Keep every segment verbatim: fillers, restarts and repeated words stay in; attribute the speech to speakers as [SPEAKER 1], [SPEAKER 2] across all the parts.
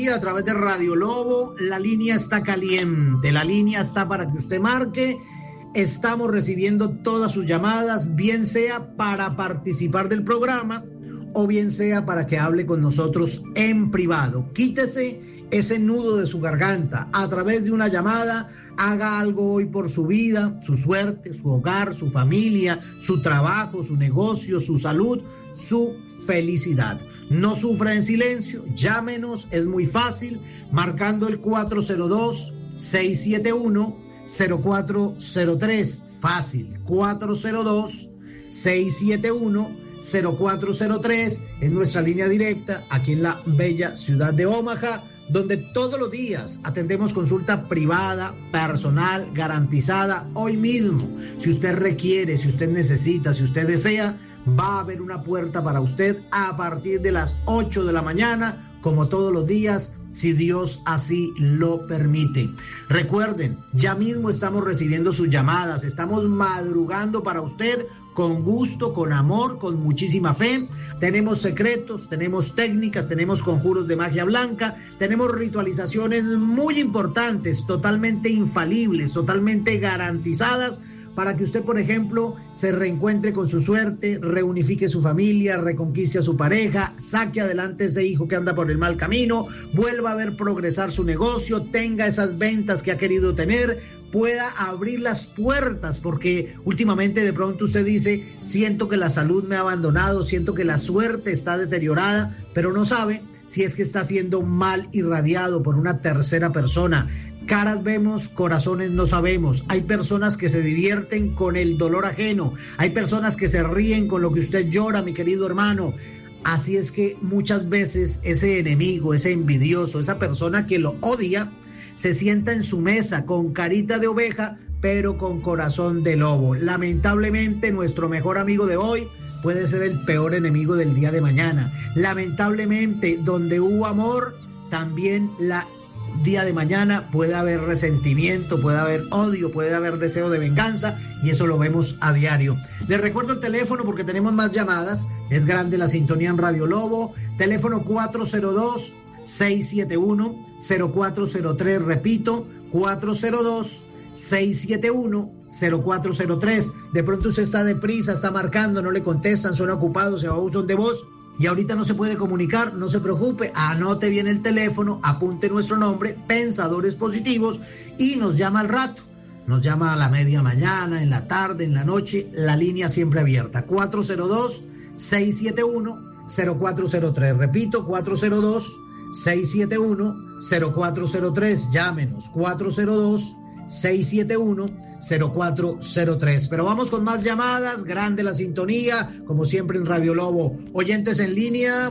[SPEAKER 1] A través de Radio Lobo, la línea está caliente, la línea está para que usted marque. Estamos recibiendo todas sus llamadas, bien sea para participar del programa o bien sea para que hable con nosotros en privado. Quítese ese nudo de su garganta a través de una llamada. Haga algo hoy por su vida, su suerte, su hogar, su familia, su trabajo, su negocio, su salud, su felicidad. No sufra en silencio, llámenos, es muy fácil, marcando el cuatro cero dos, seis siete uno, cero cuatro cero tres, fácil, cuatro cero dos, seis siete uno, cero cuatro cero tres, es nuestra línea directa aquí en la bella ciudad de Omaha, donde todos los días atendemos consulta privada, personal, garantizada, hoy mismo. Si usted requiere, si usted necesita, si usted desea, va a haber una puerta para usted a partir de las ocho de la mañana, como todos los días, si Dios así lo permite. Recuerden, ya mismo estamos recibiendo sus llamadas, estamos madrugando para usted con gusto, con amor, con muchísima fe. Tenemos secretos, tenemos técnicas, tenemos conjuros de magia blanca, tenemos ritualizaciones muy importantes, totalmente infalibles, totalmente garantizadas, para que usted, por ejemplo, se reencuentre con su suerte, reunifique su familia, reconquiste a su pareja, saque adelante ese hijo que anda por el mal camino, vuelva a ver progresar su negocio, tenga esas ventas que ha querido tener, pueda abrir las puertas, porque últimamente de pronto usted dice, siento que la salud me ha abandonado, siento que la suerte está deteriorada, pero no sabe si es que está siendo mal irradiado por una tercera persona. Caras vemos, corazones no sabemos. Hay personas que se divierten con el dolor ajeno. Hay personas que se ríen con lo que usted llora, mi querido hermano. Así es que muchas veces ese enemigo, ese envidioso, esa persona que lo odia, se sienta en su mesa con carita de oveja, pero con corazón de lobo. Lamentablemente, nuestro mejor amigo de hoy puede ser el peor enemigo del día de mañana. Lamentablemente, donde hubo amor, también la día de mañana puede haber resentimiento, puede haber odio, puede haber deseo de venganza, y eso lo vemos a diario. Les recuerdo el teléfono porque tenemos más llamadas. Es grande la sintonía en Radio Lobo. Teléfono cuatro cero dos, seis siete uno, cero cuatro cero tres, repito, cuatro cero dos, seis siete uno, cero cuatro cero tres. De pronto usted está deprisa, está marcando, no le contestan, suena ocupado, se va a buzón de voz y ahorita no se puede comunicar. No se preocupe, anote bien el teléfono, apunte nuestro nombre, Pensadores Positivos, y nos llama al rato. Nos llama a la media mañana, en la tarde, en la noche, la línea siempre abierta, cuatro cero dos, seis siete uno, cero cuatro cero tres. Repito, cuatro cero dos, seis siete uno, cero cuatro cero tres. Llámenos, cuatro cero dos, seis siete uno, cero cuatro cero tres. Pero vamos con más llamadas. Grande la sintonía, como siempre en Radio Lobo. Oyentes en línea,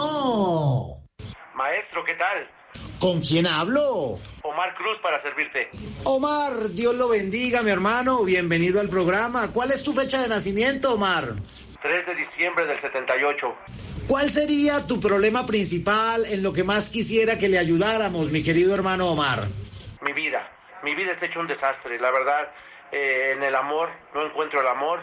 [SPEAKER 1] bueno.
[SPEAKER 2] Maestro, ¿qué tal?
[SPEAKER 1] ¿Con quién hablo?
[SPEAKER 2] Omar Cruz, para servirte.
[SPEAKER 1] Omar, Dios lo bendiga, mi hermano. Bienvenido al programa. ¿Cuál es tu fecha de nacimiento, Omar?
[SPEAKER 2] tres de diciembre del setenta y ocho.
[SPEAKER 1] ¿Cuál sería tu problema principal, en lo que más quisiera que le ayudáramos, mi querido hermano Omar?
[SPEAKER 2] Mi vida. Mi vida está hecho un desastre, la verdad. Eh, en el amor, no encuentro el amor,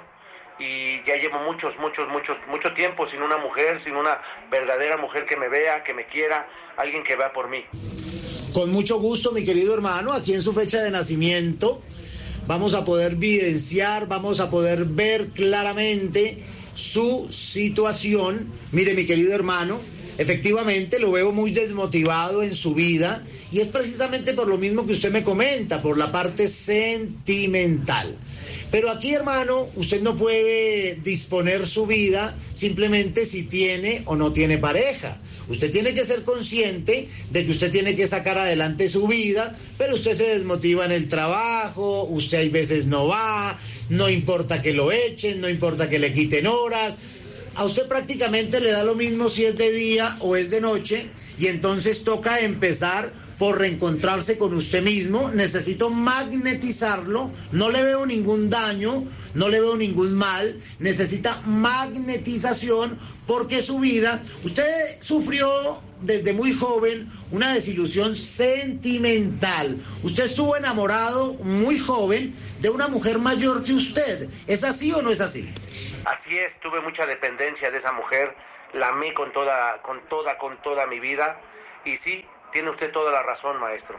[SPEAKER 2] y ya llevo muchos, muchos, muchos, mucho tiempo sin una mujer, sin una verdadera mujer que me vea, que me quiera, alguien que vea por mí.
[SPEAKER 1] Con mucho gusto, mi querido hermano, aquí en su fecha de nacimiento vamos a poder evidenciar, vamos a poder ver claramente su situación. Mire, mi querido hermano, efectivamente lo veo muy desmotivado en su vida, y es precisamente por lo mismo que usted me comenta, por la parte sentimental. Pero aquí, hermano, usted no puede disponer su vida simplemente si tiene o no tiene pareja. Usted tiene que ser consciente de que usted tiene que sacar adelante su vida, pero usted se desmotiva en el trabajo, usted hay veces no va, no importa que lo echen, no importa que le quiten horas. A usted prácticamente le da lo mismo si es de día o es de noche, y entonces toca empezar por reencontrarse con usted mismo. Necesito magnetizarlo, no le veo ningún daño, no le veo ningún mal, necesita magnetización, porque su vida, usted sufrió desde muy joven una desilusión sentimental. Usted estuvo enamorado muy joven de una mujer mayor que usted. ¿Es así o no es así?
[SPEAKER 2] Así es, tuve mucha dependencia de esa mujer, la amé con toda, con toda, con toda mi vida, y sí, Tiene usted toda la razón, maestro.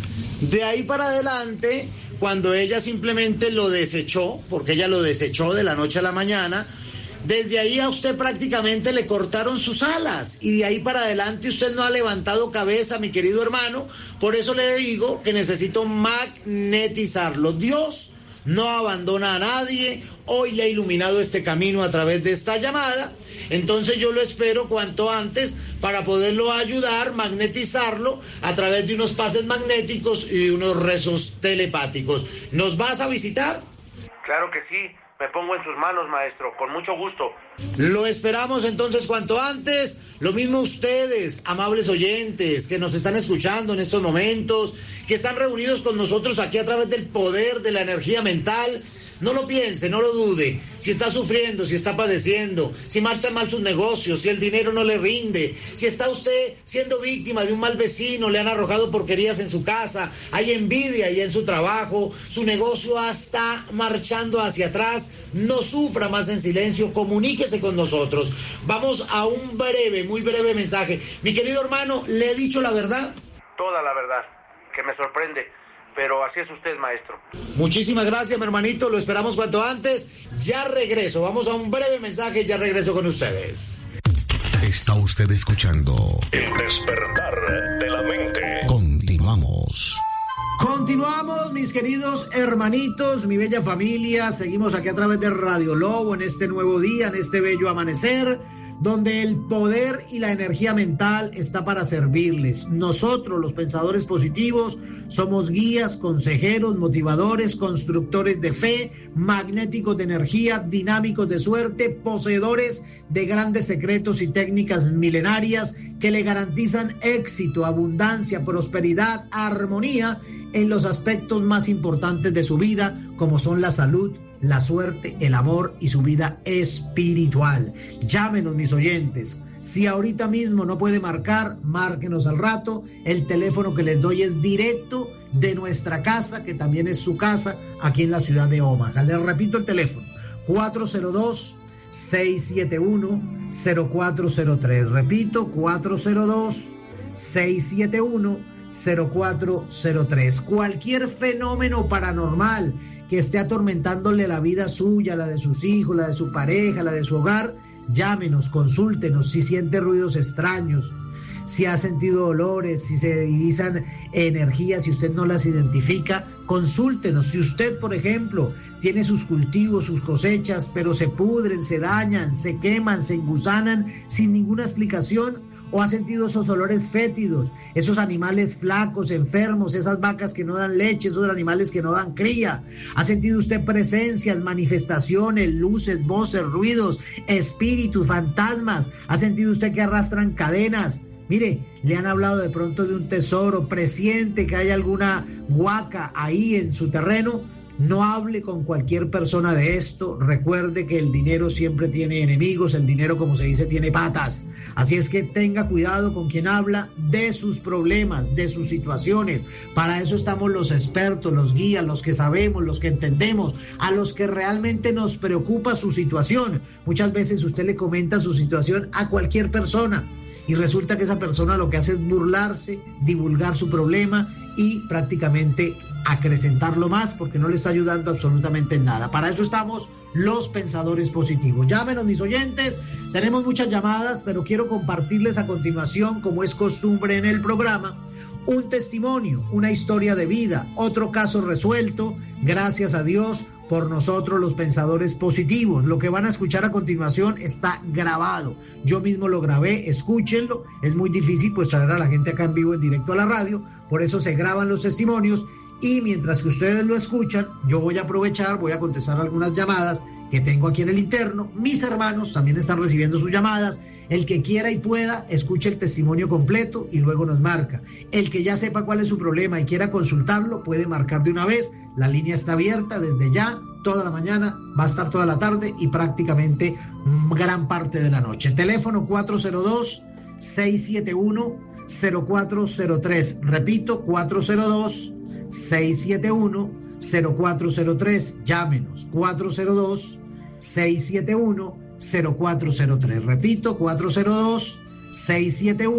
[SPEAKER 1] De ahí para adelante, cuando ella simplemente lo desechó, porque ella lo desechó de la noche a la mañana, desde ahí a usted prácticamente le cortaron sus alas y de ahí para adelante usted no ha levantado cabeza, mi querido hermano. Por eso le digo que necesito magnetizarlo. Dios no abandona a nadie. Hoy le ha iluminado este camino a través de esta llamada. Entonces yo lo espero cuanto antes para poderlo ayudar, magnetizarlo a través de unos pases magnéticos y unos rezos telepáticos. ¿Nos vas a visitar?
[SPEAKER 2] Claro que sí. Me pongo en sus manos, maestro, con mucho gusto.
[SPEAKER 1] Lo esperamos entonces cuanto antes. Lo mismo ustedes, amables oyentes, que nos están escuchando en estos momentos, que están reunidos con nosotros aquí a través del poder de la energía mental. No lo piense, no lo dude. Si está sufriendo, si está padeciendo, si marchan mal sus negocios, si el dinero no le rinde, si está usted siendo víctima de un mal vecino, le han arrojado porquerías en su casa, hay envidia ahí en su trabajo, su negocio está marchando hacia atrás, no sufra más en silencio, comuníquese con nosotros. Vamos a un breve, muy breve mensaje. Mi querido hermano, ¿le he dicho la verdad?
[SPEAKER 2] Toda la verdad, que me sorprende. Pero así es usted, maestro.
[SPEAKER 1] Muchísimas gracias, mi hermanito. Lo esperamos cuanto antes. Ya regreso. Vamos a un breve mensaje y ya regreso con ustedes.
[SPEAKER 3] Está usted escuchando
[SPEAKER 4] El despertar de la mente.
[SPEAKER 3] Continuamos.
[SPEAKER 1] Continuamos, mis queridos hermanitos, mi bella familia. Seguimos aquí a través de Radio Lobo en este nuevo día, en este bello amanecer, donde el poder y la energía mental está para servirles. Nosotros, los pensadores positivos, somos guías, consejeros, motivadores, constructores de fe, magnéticos de energía, dinámicos de suerte, poseedores de grandes secretos y técnicas milenarias que le garantizan éxito, abundancia, prosperidad, armonía en los aspectos más importantes de su vida, como son la salud, la suerte, el amor y su vida espiritual. Llámenos, mis oyentes. Si ahorita mismo no puede marcar, márquenos al rato. El teléfono que les doy es directo de nuestra casa, que también es su casa, aquí en la ciudad de Omaha. Les repito el teléfono, cuatro cero dos, seis siete uno, cero cuatro cero tres. Repito, cuatro cero dos, seis siete uno, cero cuatro cero tres. Cualquier fenómeno paranormal que esté atormentándole la vida suya, la de sus hijos, la de su pareja, la de su hogar, llámenos, consúltenos. Si siente ruidos extraños, si ha sentido dolores, si se divisan energías, si usted no las identifica, consúltenos. Si usted, por ejemplo, tiene sus cultivos, sus cosechas, pero se pudren, se dañan, se queman, se engusanan sin ninguna explicación, o ha sentido esos olores fétidos, esos animales flacos, enfermos, esas vacas que no dan leche, esos animales que no dan cría. ¿Ha sentido usted presencias, manifestaciones, luces, voces, ruidos, espíritus, fantasmas? ¿Ha sentido usted que arrastran cadenas? Mire, le han hablado de pronto de un tesoro, presiente que hay alguna huaca ahí en su terreno. No hable con cualquier persona de esto. Recuerde que el dinero siempre tiene enemigos, el dinero, como se dice, tiene patas. Así es que tenga cuidado con quien habla de sus problemas, de sus situaciones. Para eso estamos los expertos, los guías, los que sabemos, los que entendemos, a los que realmente nos preocupa su situación. Muchas veces usted le comenta su situación a cualquier persona y resulta que esa persona lo que hace es burlarse, divulgar su problema y prácticamente acrecentarlo más, porque no le está ayudando absolutamente en nada. Para eso estamos los pensadores positivos. Llámenos, mis oyentes. Tenemos muchas llamadas, pero quiero compartirles a continuación, como es costumbre en el programa, un testimonio, una historia de vida, otro caso resuelto, gracias a Dios, por nosotros los pensadores positivos. Lo que van a escuchar a continuación está grabado. Yo mismo lo grabé, escúchenlo. Es muy difícil pues traer a la gente acá en vivo, en directo a la radio, por eso se graban los testimonios. Y mientras que ustedes lo escuchan, yo voy a aprovechar, voy a contestar algunas llamadas que tengo aquí en el interno. Mis hermanos también están recibiendo sus llamadas. El que quiera y pueda, escuche el testimonio completo y luego nos marca. El que ya sepa cuál es su problema y quiera consultarlo, puede marcar de una vez. La línea está abierta desde ya, toda la mañana, va a estar toda la tarde y prácticamente gran parte de la noche. Teléfono cuatro cero dos, seis siete uno, cero cuatro cero tres. Repito, cuatro cero dos, seis siete uno, cero cuatro cero tres. Llámenos, cuatro cero dos, seis siete uno, cero cuatro cero tres. Repito, cuatro cero dos, seis siete uno,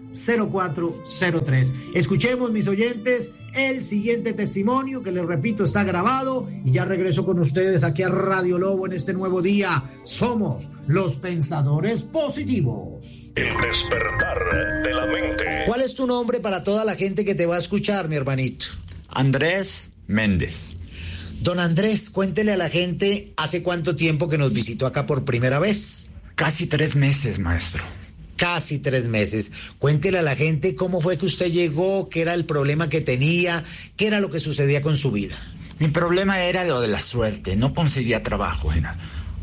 [SPEAKER 1] cero cuatro cero tres. Escuchemos, mis oyentes, el siguiente testimonio que les repito está grabado y ya regreso con ustedes aquí a Radio Lobo en este nuevo día. Somos los pensadores positivos.
[SPEAKER 4] El despertar de la mente.
[SPEAKER 1] ¿Cuál es tu nombre para toda la gente que te va a escuchar, mi hermanito?
[SPEAKER 5] Andrés Méndez.
[SPEAKER 1] Don Andrés, cuéntele a la gente hace cuánto tiempo que nos visitó acá por primera vez.
[SPEAKER 5] Casi tres meses, maestro.
[SPEAKER 1] Casi tres meses. Cuéntele a la gente cómo fue que usted llegó, qué era el problema que tenía, qué era lo que sucedía con su vida.
[SPEAKER 5] Mi problema era lo de la suerte, no conseguía trabajo. Era.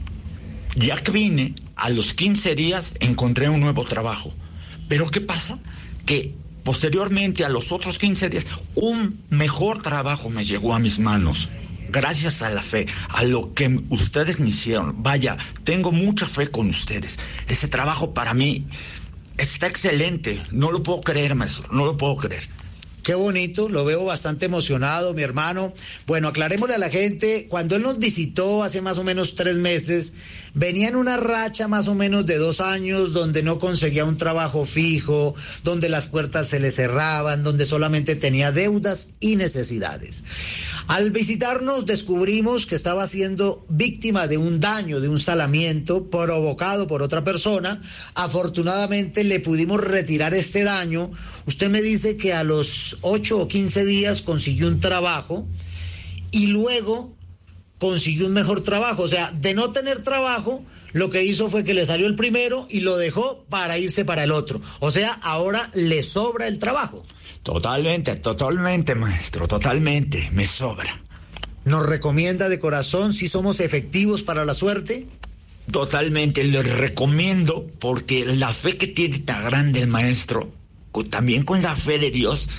[SPEAKER 5] Ya que vine, a los quince días encontré un nuevo trabajo. Pero ¿qué pasa? Que posteriormente, a los otros quince días, un mejor trabajo me llegó a mis manos. Gracias a la fe, a lo que ustedes me hicieron. Vaya, tengo mucha fe con ustedes. Ese trabajo para mí está excelente. No lo puedo creer, maestro, no lo puedo creer.
[SPEAKER 1] Qué bonito, lo veo bastante emocionado, mi hermano. Bueno, aclarémosle a la gente, cuando él nos visitó hace más o menos tres meses, venía en una racha más o menos de dos años donde no conseguía un trabajo fijo, donde las puertas se le cerraban, donde solamente tenía deudas y necesidades. Al visitarnos descubrimos que estaba siendo víctima de un daño, de un salamiento provocado por otra persona. Afortunadamente le pudimos retirar este daño. Usted me dice que a los ocho o quince días consiguió un trabajo y luego consiguió un mejor trabajo. O sea, de no tener trabajo, lo que hizo fue que le salió el primero y lo dejó para irse para el otro. O sea, ahora le sobra el trabajo.
[SPEAKER 5] Totalmente, totalmente, maestro, totalmente, me sobra.
[SPEAKER 1] ¿Nos recomienda de corazón si somos efectivos para la suerte?
[SPEAKER 5] Totalmente, le recomiendo porque la fe que tiene tan grande el maestro, también con la fe de Dios,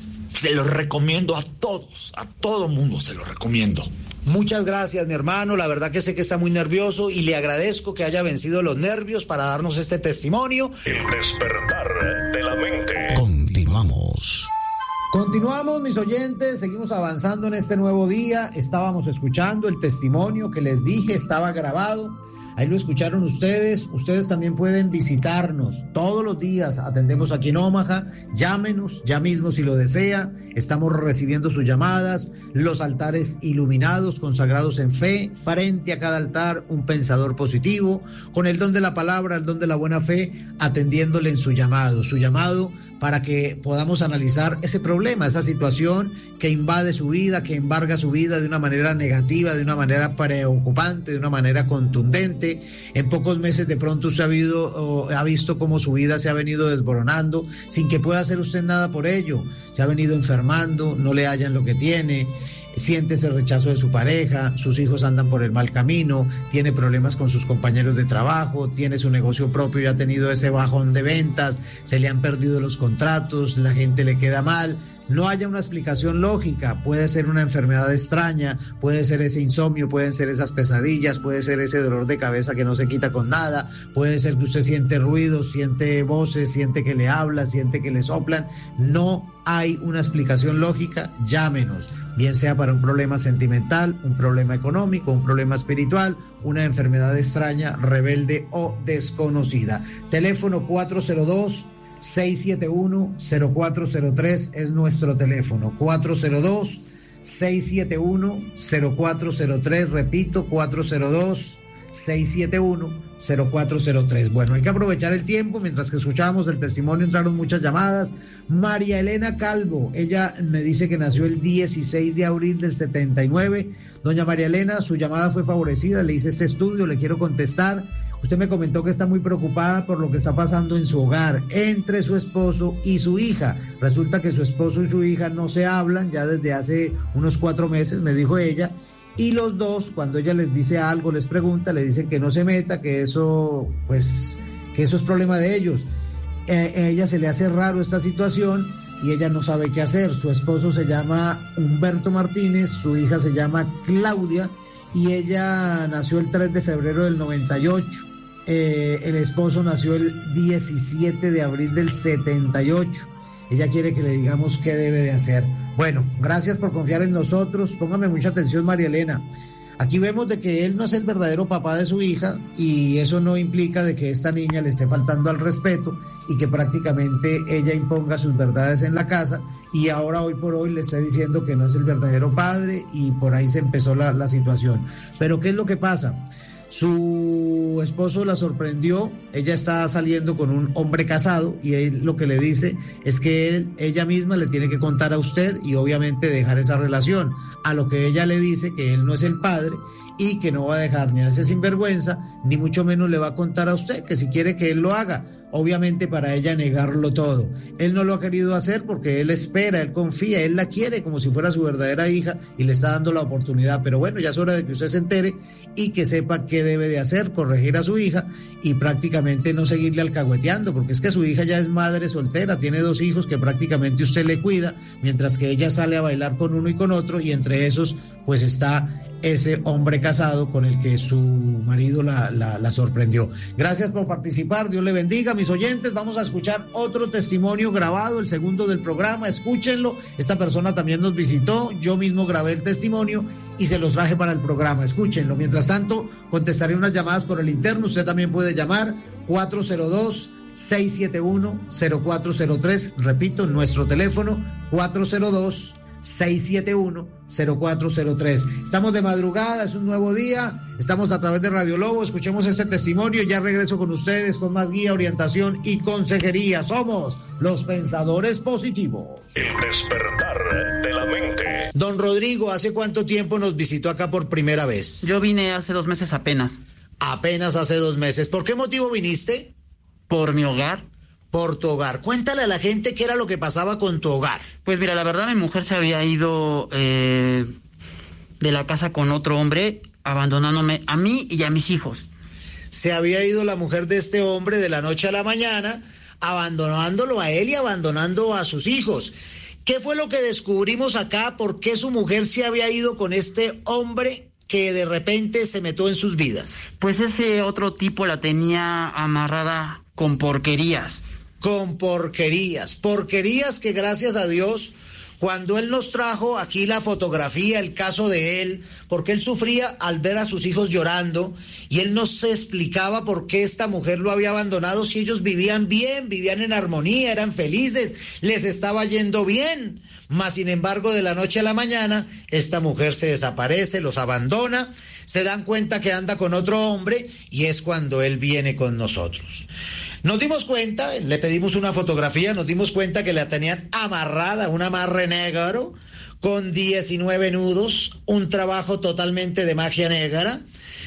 [SPEAKER 5] se lo recomiendo a todos, a todo mundo se lo recomiendo.
[SPEAKER 1] Muchas gracias, mi hermano, la verdad que sé que está muy nervioso y le agradezco que haya vencido los nervios para darnos este testimonio.
[SPEAKER 4] El despertar de la mente.
[SPEAKER 3] Continuamos.
[SPEAKER 1] Continuamos, mis oyentes, seguimos avanzando en este nuevo día. Estábamos escuchando el testimonio que les dije, estaba grabado. Ahí lo escucharon ustedes. Ustedes también pueden visitarnos todos los días. Atendemos aquí en Omaha. Llámenos ya mismo si lo desea. Estamos recibiendo sus llamadas. Los altares iluminados, consagrados en fe. Frente a cada altar, un pensador positivo. Con el don de la palabra, el don de la buena fe, atendiéndole en su llamado. Su llamado para que podamos analizar ese problema, esa situación que invade su vida, que embarga su vida de una manera negativa, de una manera preocupante, de una manera contundente. En pocos meses de pronto usted ha, habido, ha visto cómo su vida se ha venido desboronando sin que pueda hacer usted nada por ello. Se ha venido enfermando, no le hallan lo que tiene, siente ese rechazo de su pareja, sus hijos andan por el mal camino, tiene problemas con sus compañeros de trabajo, tiene su negocio propio y ha tenido ese bajón de ventas, se le han perdido los contratos, la gente le queda mal. No haya una explicación lógica, puede ser una enfermedad extraña, puede ser ese insomnio, pueden ser esas pesadillas, puede ser ese dolor de cabeza que no se quita con nada, puede ser que usted siente ruidos, siente voces, siente que le hablan, siente que le soplan. No hay una explicación lógica, llámenos, bien sea para un problema sentimental, un problema económico, un problema espiritual, una enfermedad extraña, rebelde o desconocida. Teléfono cuatro cero dos, seis siete uno, cero cuatro cero tres es nuestro teléfono, cuatro cero dos, seis siete uno, cero cuatro cero tres, repito, cuatro cero dos, seis siete uno, cero cuatro cero tres. Bueno, hay que aprovechar el tiempo, mientras que escuchábamos el testimonio entraron muchas llamadas. María Elena Calvo, ella me dice que nació el dieciséis de abril del setenta y nueve. Doña María Elena, su llamada fue favorecida, le hice este estudio, le quiero contestar. Usted me comentó que está muy preocupada por lo que está pasando en su hogar, entre su esposo y su hija. Resulta que su esposo y su hija no se hablan ya desde hace unos cuatro meses, me dijo ella, y los dos, cuando ella les dice algo, les pregunta, le dicen que no se meta, que eso, pues, que eso es problema de ellos. Eh, a ella se le hace raro esta situación y ella no sabe qué hacer. Su esposo se llama Humberto Martínez, su hija se llama Claudia, y ella nació el tres de febrero del noventa y ocho. Eh, el esposo nació el diecisiete de abril del setenta y ocho. Ella quiere que le digamos qué debe de hacer. Bueno, gracias por confiar en nosotros. Póngame mucha atención, María Elena. Aquí vemos de que él no es el verdadero papá de su hija y eso no implica de que esta niña le esté faltando al respeto y que prácticamente ella imponga sus verdades en la casa y ahora hoy por hoy le está diciendo que no es el verdadero padre y por ahí se empezó la, la situación. Pero ¿qué es lo que pasa? Su esposo la sorprendió, ella está saliendo con un hombre casado y él lo que le dice es que él, ella misma le tiene que contar a usted y obviamente dejar esa relación, a lo que ella le dice que él no es el padre y que no va a dejar ni a ese sinvergüenza, ni mucho menos le va a contar a usted, que si quiere que él lo haga, obviamente para ella negarlo todo. Él no lo ha querido hacer porque él espera, él confía, él la quiere como si fuera su verdadera hija y le está dando la oportunidad, pero bueno, ya es hora de que usted se entere y que sepa qué debe de hacer, corregir a su hija y prácticamente no seguirle alcahueteando, porque es que su hija ya es madre soltera, tiene dos hijos que prácticamente usted le cuida, mientras que ella sale a bailar con uno y con otro y entre esos pues está ese hombre casado con el que su marido la, la, la sorprendió. Gracias por participar, Dios le bendiga, mis oyentes. Vamos a escuchar otro testimonio grabado, el segundo del programa, escúchenlo. Esta persona también nos visitó, yo mismo grabé el testimonio y se los traje para el programa, escúchenlo. Mientras tanto, contestaré unas llamadas por el interno, usted también puede llamar cuatro cero dos, seis siete uno, cero cuatro cero tres, repito, nuestro teléfono cuatro cero dos, seis siete uno, cero cuatro cero tres. Estamos de madrugada, es un nuevo día, estamos a través de Radio Lobo, escuchemos este testimonio, ya regreso con ustedes con más guía, orientación y consejería. Somos los Pensadores Positivos.
[SPEAKER 4] El despertar de la mente.
[SPEAKER 1] Don Rodrigo, ¿hace cuánto tiempo nos visitó acá por primera vez?
[SPEAKER 6] Yo vine hace dos meses apenas.
[SPEAKER 1] Apenas hace dos meses. ¿Por qué motivo viniste?
[SPEAKER 6] Por mi hogar.
[SPEAKER 1] Por tu hogar. Cuéntale a la gente qué era lo que pasaba con tu hogar.
[SPEAKER 6] Pues mira, la verdad mi mujer se había ido eh, de la casa con otro hombre, abandonándome a mí y a mis hijos.
[SPEAKER 1] Se había ido la mujer de este hombre de la noche a la mañana, abandonándolo a él y abandonando a sus hijos. ¿Qué fue lo que descubrimos acá? ¿Por qué su mujer se había ido con este hombre que de repente se metió en sus vidas?
[SPEAKER 6] Pues ese otro tipo la tenía amarrada con porquerías.
[SPEAKER 1] Con porquerías, porquerías que gracias a Dios, cuando él nos trajo aquí la fotografía, el caso de él, porque él sufría al ver a sus hijos llorando y él no se explicaba por qué esta mujer lo había abandonado si ellos vivían bien, vivían en armonía, eran felices, les estaba yendo bien. Mas sin embargo, de la noche a la mañana, esta mujer se desaparece, los abandona, se dan cuenta que anda con otro hombre y es cuando él viene con nosotros. Nos dimos cuenta, le pedimos una fotografía, nos dimos cuenta que la tenían amarrada, un amarre negro, con diecinueve nudos, un trabajo totalmente de magia negra.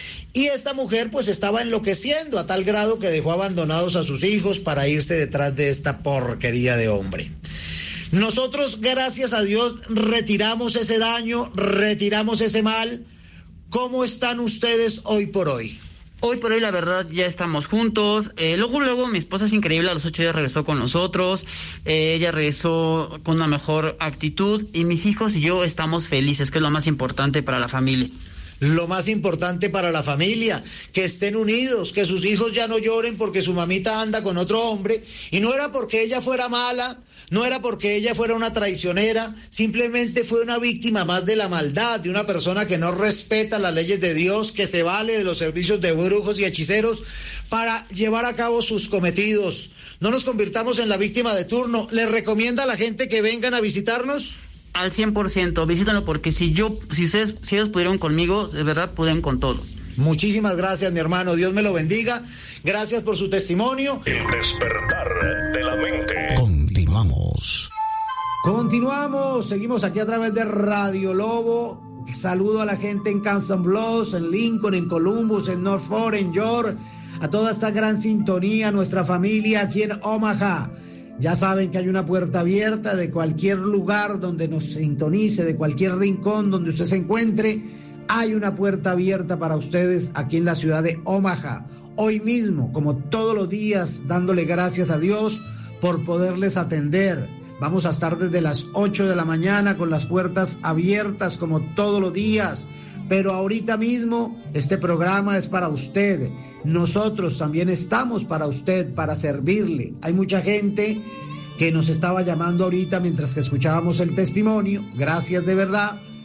[SPEAKER 1] Y esta mujer pues estaba enloqueciendo a tal grado que dejó abandonados a sus hijos para irse detrás de esta porquería de hombre. Nosotros, gracias a Dios, retiramos ese daño, retiramos ese mal. ¿Cómo están ustedes hoy por hoy?
[SPEAKER 6] Hoy por hoy la verdad ya estamos juntos, eh, luego luego mi esposa es increíble, a los ocho días regresó con nosotros, eh, ella regresó con una mejor actitud y mis hijos y yo estamos felices, que es lo más importante para la familia.
[SPEAKER 1] Lo más importante para la familia, que estén unidos, que sus hijos ya no lloren porque su mamita anda con otro hombre, y no era porque ella fuera mala, no era porque ella fuera una traicionera, simplemente fue una víctima más de la maldad, de una persona que no respeta las leyes de Dios, que se vale de los servicios de brujos y hechiceros para llevar a cabo sus cometidos. No nos convirtamos en la víctima de turno. ¿Les recomienda a la gente que vengan a visitarnos?
[SPEAKER 6] Al cien por ciento, visítanlo porque si yo, si ustedes, si ellos pudieron conmigo, de verdad pudieron con todo.
[SPEAKER 1] Muchísimas gracias, mi hermano, Dios me lo bendiga. Gracias por su testimonio.
[SPEAKER 4] El despertar de la mente.
[SPEAKER 3] Continuamos.
[SPEAKER 1] Continuamos, seguimos aquí a través de Radio Lobo. Saludo a la gente en Kansas Bluffs, en Lincoln, en Columbus, en Norfolk, en York, a toda esta gran sintonía, nuestra familia aquí en Omaha. Ya saben que hay una puerta abierta de cualquier lugar donde nos sintonice, de cualquier rincón donde usted se encuentre. Hay una puerta abierta para ustedes aquí en la ciudad de Omaha. Hoy mismo, como todos los días, dándole gracias a Dios por poderles atender. Vamos a estar desde las ocho de la mañana con las puertas abiertas como todos los días. Pero ahorita mismo este programa es para usted. Nosotros también estamos para usted, para servirle. Hay mucha gente que nos estaba llamando ahorita mientras que escuchábamos el testimonio. Gracias de verdad,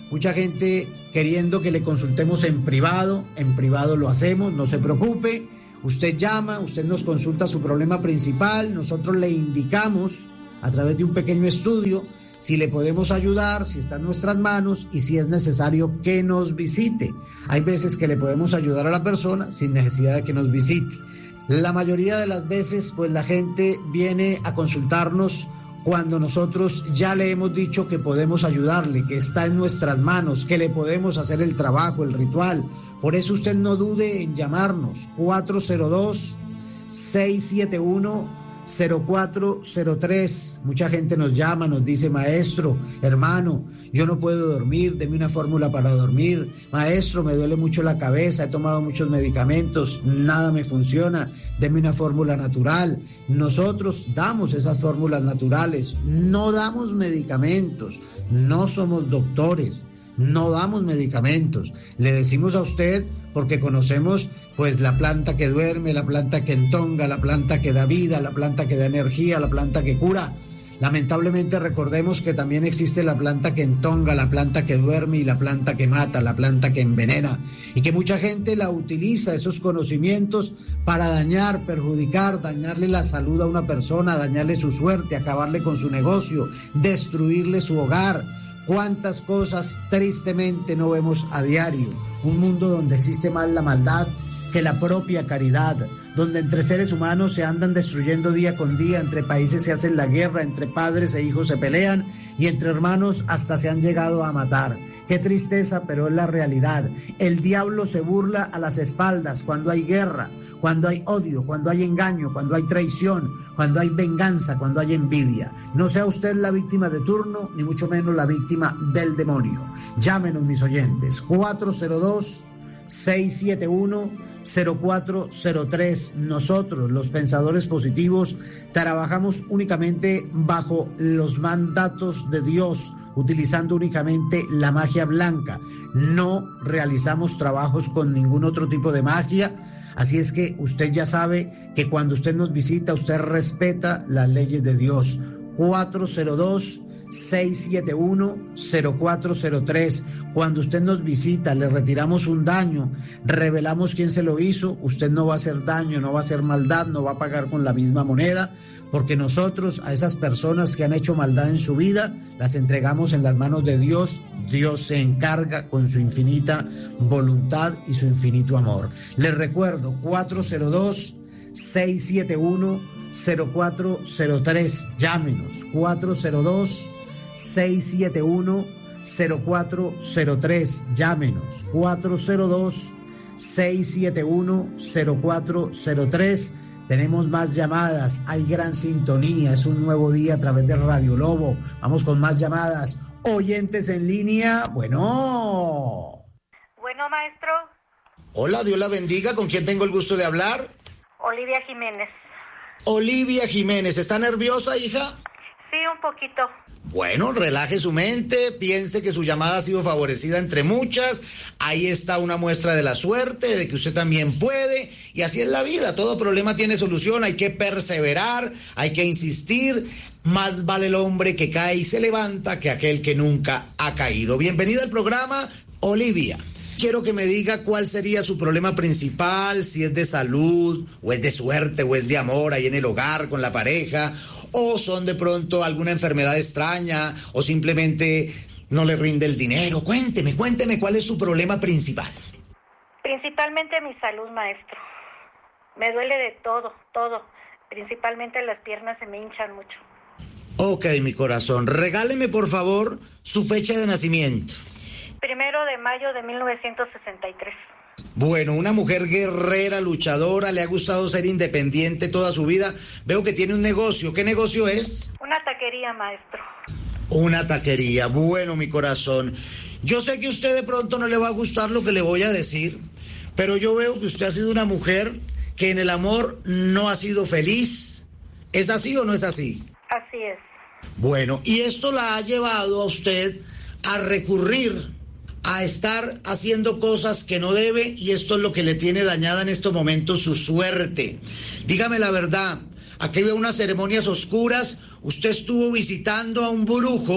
[SPEAKER 1] mucha gente queriendo que le consultemos en privado, en privado lo hacemos, no se preocupe, usted llama, usted nos consulta su problema principal, nosotros le indicamos a través de un pequeño estudio si le podemos ayudar, si está en nuestras manos y si es necesario que nos visite. Hay veces que le podemos ayudar a la persona sin necesidad de que nos visite. La mayoría de las veces, pues la gente viene a consultarnos cuando nosotros ya le hemos dicho que podemos ayudarle, que está en nuestras manos, que le podemos hacer el trabajo, el ritual. Por eso usted no dude en llamarnos, cuatro cero dos, seis siete uno, cero cuatro cero tres. Mucha gente nos llama, nos dice: maestro, hermano, yo no puedo dormir, deme una fórmula para dormir. Maestro, me duele mucho la cabeza, he tomado muchos medicamentos, nada me funciona, deme una fórmula natural. Nosotros damos esas fórmulas naturales, no damos medicamentos, no somos doctores, no damos medicamentos. Le decimos a usted porque conocemos pues la planta que duerme, la planta que entonga, la planta que da vida, la planta que da energía, la planta que cura. Lamentablemente recordemos que también existe la planta que entonga, la planta que duerme y la planta que mata, la planta que envenena, y que mucha gente la utiliza, esos conocimientos, para dañar, perjudicar, dañarle la salud a una persona, dañarle su suerte, acabarle con su negocio, destruirle su hogar. Cuántas cosas tristemente no vemos a diario. Un mundo donde existe más la maldad que la propia caridad, donde entre seres humanos se andan destruyendo día con día, entre países se hacen la guerra, entre padres e hijos se pelean y entre hermanos hasta se han llegado a matar. Qué tristeza, pero es la realidad. El diablo se burla a las espaldas cuando hay guerra, cuando hay odio, cuando hay engaño, cuando hay traición, cuando hay venganza, cuando hay envidia. No sea usted la víctima de turno, ni mucho menos la víctima del demonio. Llámenos, mis oyentes, cuatro cero dos, seis siete uno, cero cuatro cero tres. Nosotros, los pensadores positivos, trabajamos únicamente bajo los mandatos de Dios, utilizando únicamente la magia blanca. No realizamos trabajos con ningún otro tipo de magia. Así es que usted ya sabe que cuando usted nos visita, usted respeta las leyes de Dios. cuatro cero dos, seis siete uno, cero cuatro cero tres. Cuando usted nos visita, le retiramos un daño, revelamos quién se lo hizo, usted no va a hacer daño, no va a hacer maldad, no va a pagar con la misma moneda, porque nosotros a esas personas que han hecho maldad en su vida, las entregamos en las manos de Dios. Dios se encarga con su infinita voluntad y su infinito amor. Les recuerdo, cuatro cero dos, seis siete uno, cero cuatro cero tres. Llámenos, cuatro cero dos, seis siete uno, cero cuatro cero tres. Llámenos, cuatro cero dos, seis siete uno, cero cuatro cero tres. Tenemos más llamadas, hay gran sintonía, es un nuevo día a través de Radio Lobo. Vamos con más llamadas. Oyentes en línea, bueno.
[SPEAKER 7] Bueno, maestro.
[SPEAKER 1] Hola, Dios la bendiga, ¿con quién tengo el gusto de hablar?
[SPEAKER 7] Olivia Jiménez.
[SPEAKER 1] Olivia Jiménez, ¿está nerviosa, hija?
[SPEAKER 7] Sí, un poquito.
[SPEAKER 1] Bueno, relaje su mente, piense que su llamada ha sido favorecida entre muchas. Ahí está una muestra de la suerte, de que usted también puede. Y así es la vida, todo problema tiene solución, hay que perseverar, hay que insistir. Más vale el hombre que cae y se levanta que aquel que nunca ha caído. Bienvenida al programa, Olivia. Quiero que me diga cuál sería su problema principal, si es de salud, o es de suerte, o es de amor ahí en el hogar con la pareja, o son de pronto alguna enfermedad extraña, o simplemente no le rinde el dinero. Cuénteme, cuénteme cuál es su problema principal.
[SPEAKER 7] Principalmente mi salud, maestro. Me duele de todo, todo. Principalmente las piernas se me hinchan mucho.
[SPEAKER 1] Ok, mi corazón, regáleme por favor su fecha de nacimiento.
[SPEAKER 7] Primero de mayo de mil novecientos sesenta y tres.
[SPEAKER 1] Bueno, una mujer guerrera, luchadora, le ha gustado ser independiente toda su vida. Veo que tiene un negocio. ¿Qué negocio es?
[SPEAKER 7] Una taquería, maestro.
[SPEAKER 1] Una taquería. Bueno, mi corazón, yo sé que a usted de pronto no le va a gustar lo que le voy a decir, pero yo veo que usted ha sido una mujer que en el amor no ha sido feliz. ¿Es así o no es así?
[SPEAKER 7] Así es.
[SPEAKER 1] Bueno, y esto la ha llevado a usted a recurrir a estar haciendo cosas que no debe, y esto es lo que le tiene dañada en estos momentos su suerte. Dígame la verdad, aquí veo unas ceremonias oscuras, usted estuvo visitando a un brujo,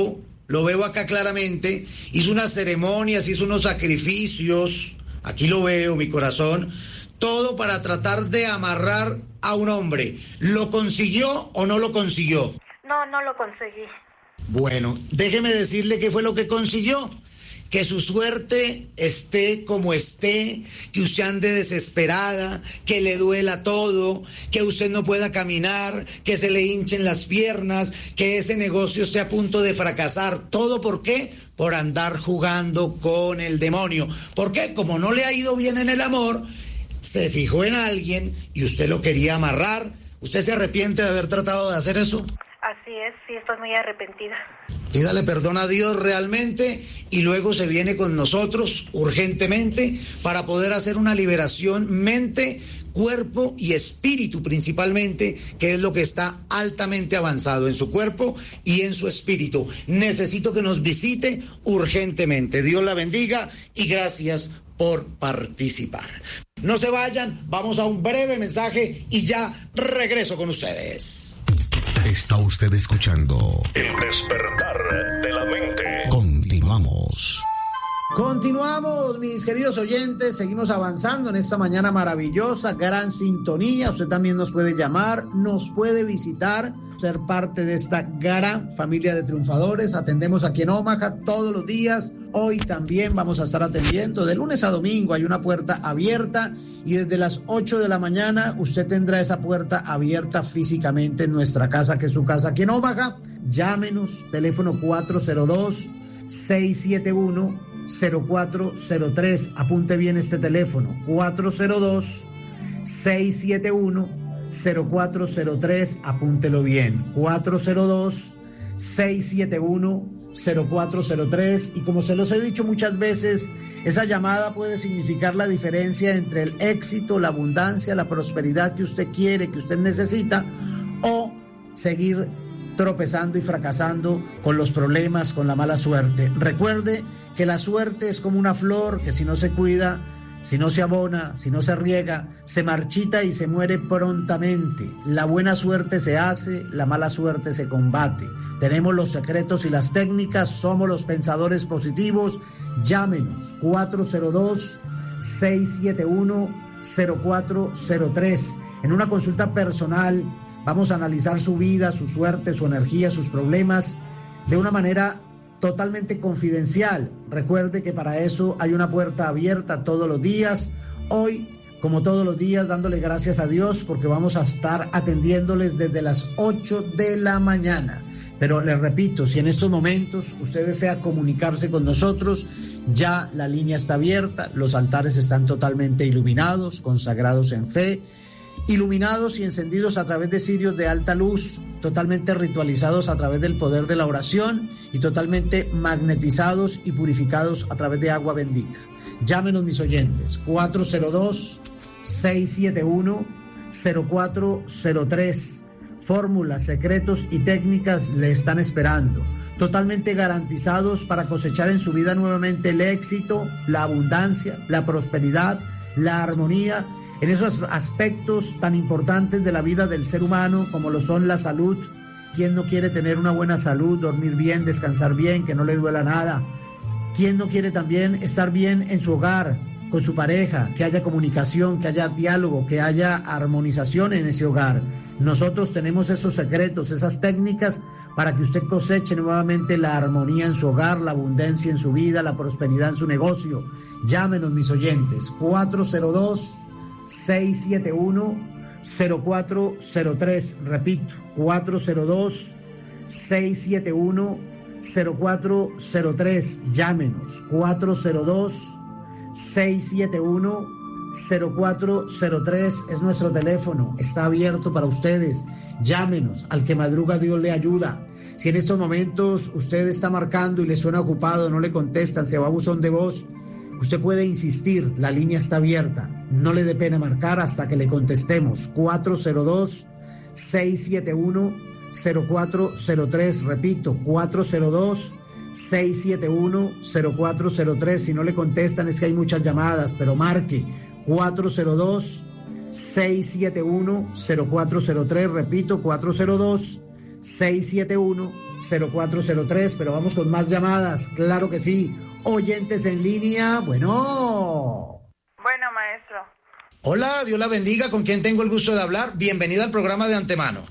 [SPEAKER 1] lo veo acá claramente, hizo unas ceremonias, hizo unos sacrificios, aquí lo veo, mi corazón, todo para tratar de amarrar a un hombre. ¿Lo consiguió o no lo consiguió?
[SPEAKER 7] No, no lo conseguí.
[SPEAKER 1] Bueno, déjeme decirle qué fue lo que consiguió. Que su suerte esté como esté, que usted ande desesperada, que le duela todo, que usted no pueda caminar, que se le hinchen las piernas, que ese negocio esté a punto de fracasar. ¿Todo por qué? Por andar jugando con el demonio. ¿Por qué? Como no le ha ido bien en el amor, se fijó en alguien y usted lo quería amarrar. ¿Usted se arrepiente de haber tratado de hacer eso?
[SPEAKER 7] Así es, sí, estoy muy arrepentida.
[SPEAKER 1] Pídale perdón a Dios realmente y luego se viene con nosotros urgentemente para poder hacer una liberación mente, cuerpo y espíritu principalmente, que es lo que está altamente avanzado en su cuerpo y en su espíritu. Necesito que nos visite urgentemente. Dios la bendiga y gracias por participar. No se vayan, vamos a un breve mensaje y ya regreso con ustedes.
[SPEAKER 3] Está usted escuchando
[SPEAKER 4] El despertar de la mente.
[SPEAKER 3] Continuamos.
[SPEAKER 1] Continuamos, mis queridos oyentes, seguimos avanzando en esta mañana maravillosa, gran sintonía. Usted también nos puede llamar, nos puede visitar, ser parte de esta gran familia de triunfadores. Atendemos aquí en Omaha todos los días. Hoy también vamos a estar atendiendo de lunes a domingo. Hay una puerta abierta y desde las ocho de la mañana usted tendrá esa puerta abierta físicamente en nuestra casa, que es su casa aquí en Omaha. Llámenos, teléfono cuatro cero dos, seis siete uno, cero cuatro cero tres. Apunte bien este teléfono, cuatro cero dos, seis siete uno, cero cuatro cero tres. Apúntelo bien, cuatro cero dos, seis siete uno, cero cuatro cero tres. Y como se los he dicho muchas veces, esa llamada puede significar la diferencia entre el éxito, la abundancia, la prosperidad que usted quiere, que usted necesita, o seguir tropezando y fracasando con los problemas, con la mala suerte. Recuerde que la suerte es como una flor que si no se cuida, si no se abona, si no se riega, se marchita y se muere prontamente. La buena suerte se hace, la mala suerte se combate. Tenemos los secretos y las técnicas, somos los pensadores positivos. Llámenos cuatro cero dos, seis siete uno, cero cuatro cero tres. En una consulta personal vamos a analizar su vida, su suerte, su energía, sus problemas de una manera totalmente confidencial. Recuerde que para eso hay una puerta abierta todos los días. Hoy, como todos los días, dándole gracias a Dios porque vamos a estar atendiéndoles desde las ocho de la mañana. Pero les repito, si en estos momentos usted desea comunicarse con nosotros, ya la línea está abierta, los altares están totalmente iluminados, consagrados en fe, iluminados y encendidos a través de cirios de alta luz, totalmente ritualizados a través del poder de la oración y totalmente magnetizados y purificados a través de agua bendita. Llámenos, mis oyentes, cuatro cero dos, seis siete uno, cero cuatro cero tres. Fórmulas, secretos y técnicas le están esperando, totalmente garantizados para cosechar en su vida nuevamente el éxito, la abundancia, la prosperidad, la armonía, en esos aspectos tan importantes de la vida del ser humano como lo son la salud. ¿Quién no quiere tener una buena salud, dormir bien, descansar bien, que no le duela nada? ¿Quién no quiere también estar bien en su hogar, con su pareja, que haya comunicación, que haya diálogo, que haya armonización en ese hogar? Nosotros tenemos esos secretos, esas técnicas para que usted coseche nuevamente la armonía en su hogar, la abundancia en su vida, la prosperidad en su negocio. Llámenos, mis oyentes, cuatro cero dos, seis siete uno, cero cuatro cero tres. Repito, cuatro cero dos, seis siete uno, cero cuatro cero tres. Llámenos, cuatro cero dos, seis siete uno, cero cuatro cero tres es nuestro teléfono, está abierto para ustedes. Llámenos, al que madruga Dios le ayuda. Si en estos momentos usted está marcando y le suena ocupado, no le contestan, se va a buzón de voz, usted puede insistir, la línea está abierta, no le dé pena marcar hasta que le contestemos. Cuatro cero dos, seis siete uno, cero cuatro cero tres. Repito, cuatro cero dos, seis siete uno, cero cuatro cero tres. Si no le contestan es que hay muchas llamadas, pero marque cuatro cero dos, seis siete uno, cero cuatro cero tres. Repito, cuatro cero dos, seis siete uno, cero cuatro cero tres, pero vamos con más llamadas, claro que sí. Oyentes en línea, bueno.
[SPEAKER 8] Bueno, maestro.
[SPEAKER 1] Hola, Dios la bendiga, ¿con quién tengo el gusto de hablar? Bienvenida al programa de antemano.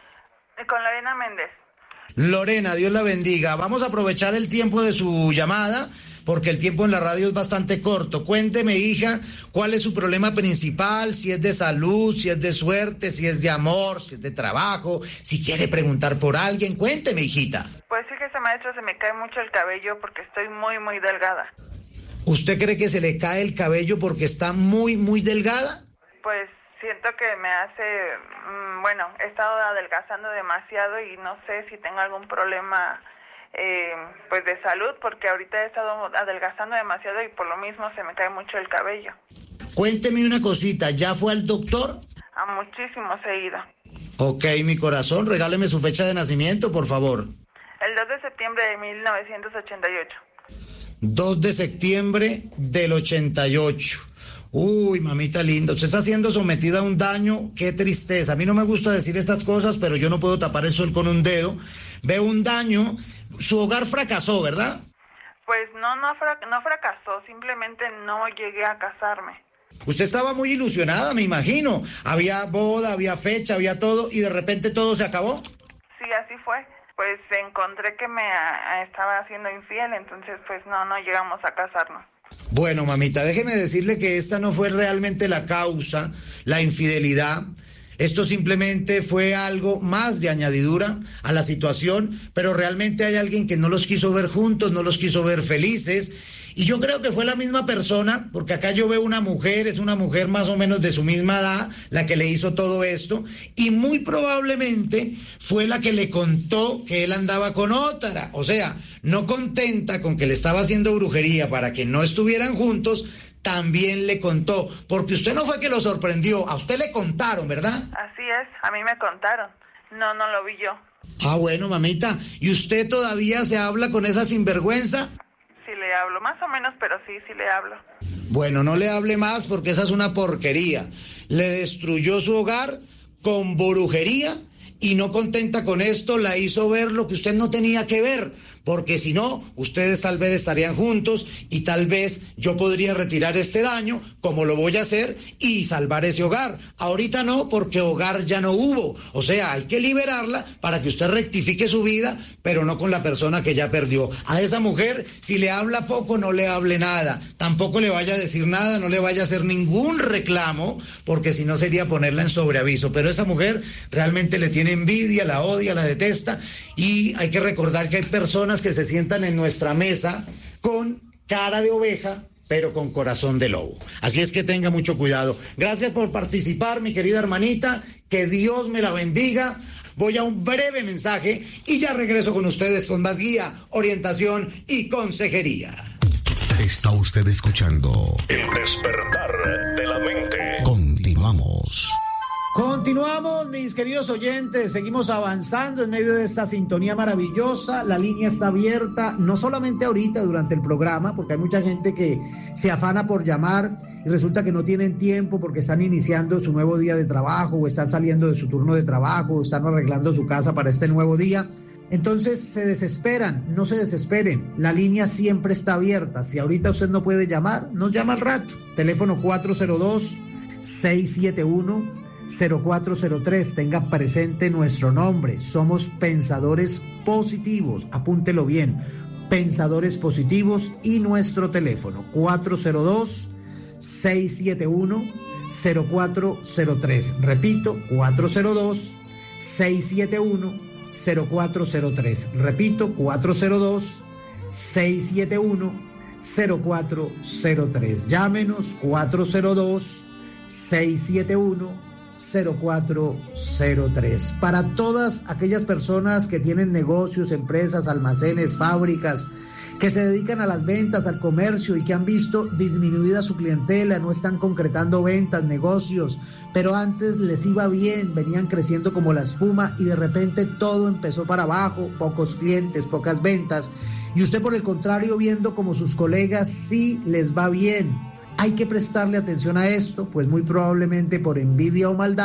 [SPEAKER 8] Con Lorena Méndez.
[SPEAKER 1] Lorena, Dios la bendiga. Vamos a aprovechar el tiempo de su llamada, porque el tiempo en la radio es bastante corto. Cuénteme, hija, ¿cuál es su problema principal? Si es de salud, si es de suerte, si es de amor, si es de trabajo, si quiere preguntar por alguien. Cuénteme, hijita.
[SPEAKER 8] Pues fíjese, maestro, se me cae mucho el cabello porque estoy muy, muy delgada.
[SPEAKER 1] ¿Usted cree que se le cae el cabello porque está muy, muy delgada?
[SPEAKER 8] Pues siento que me hace... Mmm, bueno, he estado adelgazando demasiado y no sé si tengo algún problema... Eh, pues de salud, porque ahorita he estado adelgazando demasiado y por lo mismo se me cae mucho el cabello.
[SPEAKER 1] Cuénteme una cosita, ¿ya fue al doctor?
[SPEAKER 8] A muchísimos he ido.
[SPEAKER 1] Ok, mi corazón, regáleme su fecha de nacimiento, por favor.
[SPEAKER 8] El dos de septiembre de mil novecientos ochenta y ocho.
[SPEAKER 1] dos de septiembre del ochenta y ocho. Uy, mamita linda, usted está siendo sometida a un daño, qué tristeza. A mí no me gusta decir estas cosas, pero yo no puedo tapar el sol con un dedo. Veo un daño, su hogar fracasó, ¿verdad?
[SPEAKER 8] Pues no, no, frac- no fracasó, simplemente no llegué a casarme.
[SPEAKER 1] Usted estaba muy ilusionada, me imagino. Había boda, había fecha, había todo, y de repente todo se acabó.
[SPEAKER 8] Sí, así fue. Pues encontré que me a, estaba haciendo infiel, entonces pues no, no llegamos a casarnos.
[SPEAKER 1] Bueno, mamita, déjeme decirle que esta no fue realmente la causa, la infidelidad. Esto simplemente fue algo más de añadidura a la situación, pero realmente hay alguien que no los quiso ver juntos, no los quiso ver felices. Y yo creo que fue la misma persona, porque acá yo veo una mujer, es una mujer más o menos de su misma edad, la que le hizo todo esto, y muy probablemente fue la que le contó que él andaba con otra. O sea, no contenta con que le estaba haciendo brujería para que no estuvieran juntos, también le contó, porque usted no fue que lo sorprendió, a usted le contaron, ¿verdad?
[SPEAKER 8] Así es, a mí me contaron, no, no lo vi yo.
[SPEAKER 1] Ah, bueno, mamita, ¿y usted todavía se habla con esa sinvergüenza?
[SPEAKER 8] Sí le hablo, más o menos, pero sí, sí le hablo.
[SPEAKER 1] Bueno, no le hable más porque esa es una porquería. Le destruyó su hogar con brujería y no contenta con esto la hizo ver lo que usted no tenía que ver. Porque si no, ustedes tal vez estarían juntos y tal vez yo podría retirar este daño, como lo voy a hacer, y salvar ese hogar. Ahorita no, porque hogar ya no hubo. O sea, hay que liberarla para que usted rectifique su vida, pero no con la persona que ya perdió. A esa mujer, si le habla poco, no le hable nada. Tampoco le vaya a decir nada, no le vaya a hacer ningún reclamo, porque si no sería ponerla en sobreaviso. Pero esa mujer realmente le tiene envidia, la odia, la detesta, y hay que recordar que hay personas que se sientan en nuestra mesa con cara de oveja, pero con corazón de lobo. Así es que tenga mucho cuidado. Gracias por participar, mi querida hermanita. Que Dios me la bendiga. Voy a un breve mensaje y ya regreso con ustedes con más guía, orientación y consejería.
[SPEAKER 3] Está usted escuchando
[SPEAKER 4] El despertar de la mente.
[SPEAKER 3] Continuamos.
[SPEAKER 1] Continuamos, mis queridos oyentes, seguimos avanzando en medio de esta sintonía maravillosa. La línea está abierta, no solamente ahorita durante el programa, porque hay mucha gente que se afana por llamar y resulta que no tienen tiempo porque están iniciando su nuevo día de trabajo o están saliendo de su turno de trabajo o están arreglando su casa para este nuevo día. Entonces se desesperan, no se desesperen, la línea siempre está abierta. Si ahorita usted no puede llamar, nos llama al rato. Teléfono cuatro cero dos, seis siete uno, cero cuatro cero tres, tenga presente nuestro nombre, somos Pensadores Positivos, apúntelo bien, Pensadores Positivos, y nuestro teléfono cuatro cero dos, seis siete uno, cero cuatro cero tres, repito, cuatro cero dos, seis siete uno, cero cuatro cero tres, repito, cuatro cero dos, seis siete uno, cero cuatro cero tres, llámenos cuatro cero dos, seis siete uno, cero cuatro cero tres. Para todas aquellas personas que tienen negocios, empresas, almacenes, fábricas, que se dedican a las ventas, al comercio y que han visto disminuida su clientela, no están concretando ventas, negocios, pero antes les iba bien, venían creciendo como la espuma y de repente todo empezó para abajo, pocos clientes, pocas ventas, y usted por el contrario viendo como sus colegas sí les va bien. Hay que prestarle atención a esto, pues muy probablemente por envidia o maldad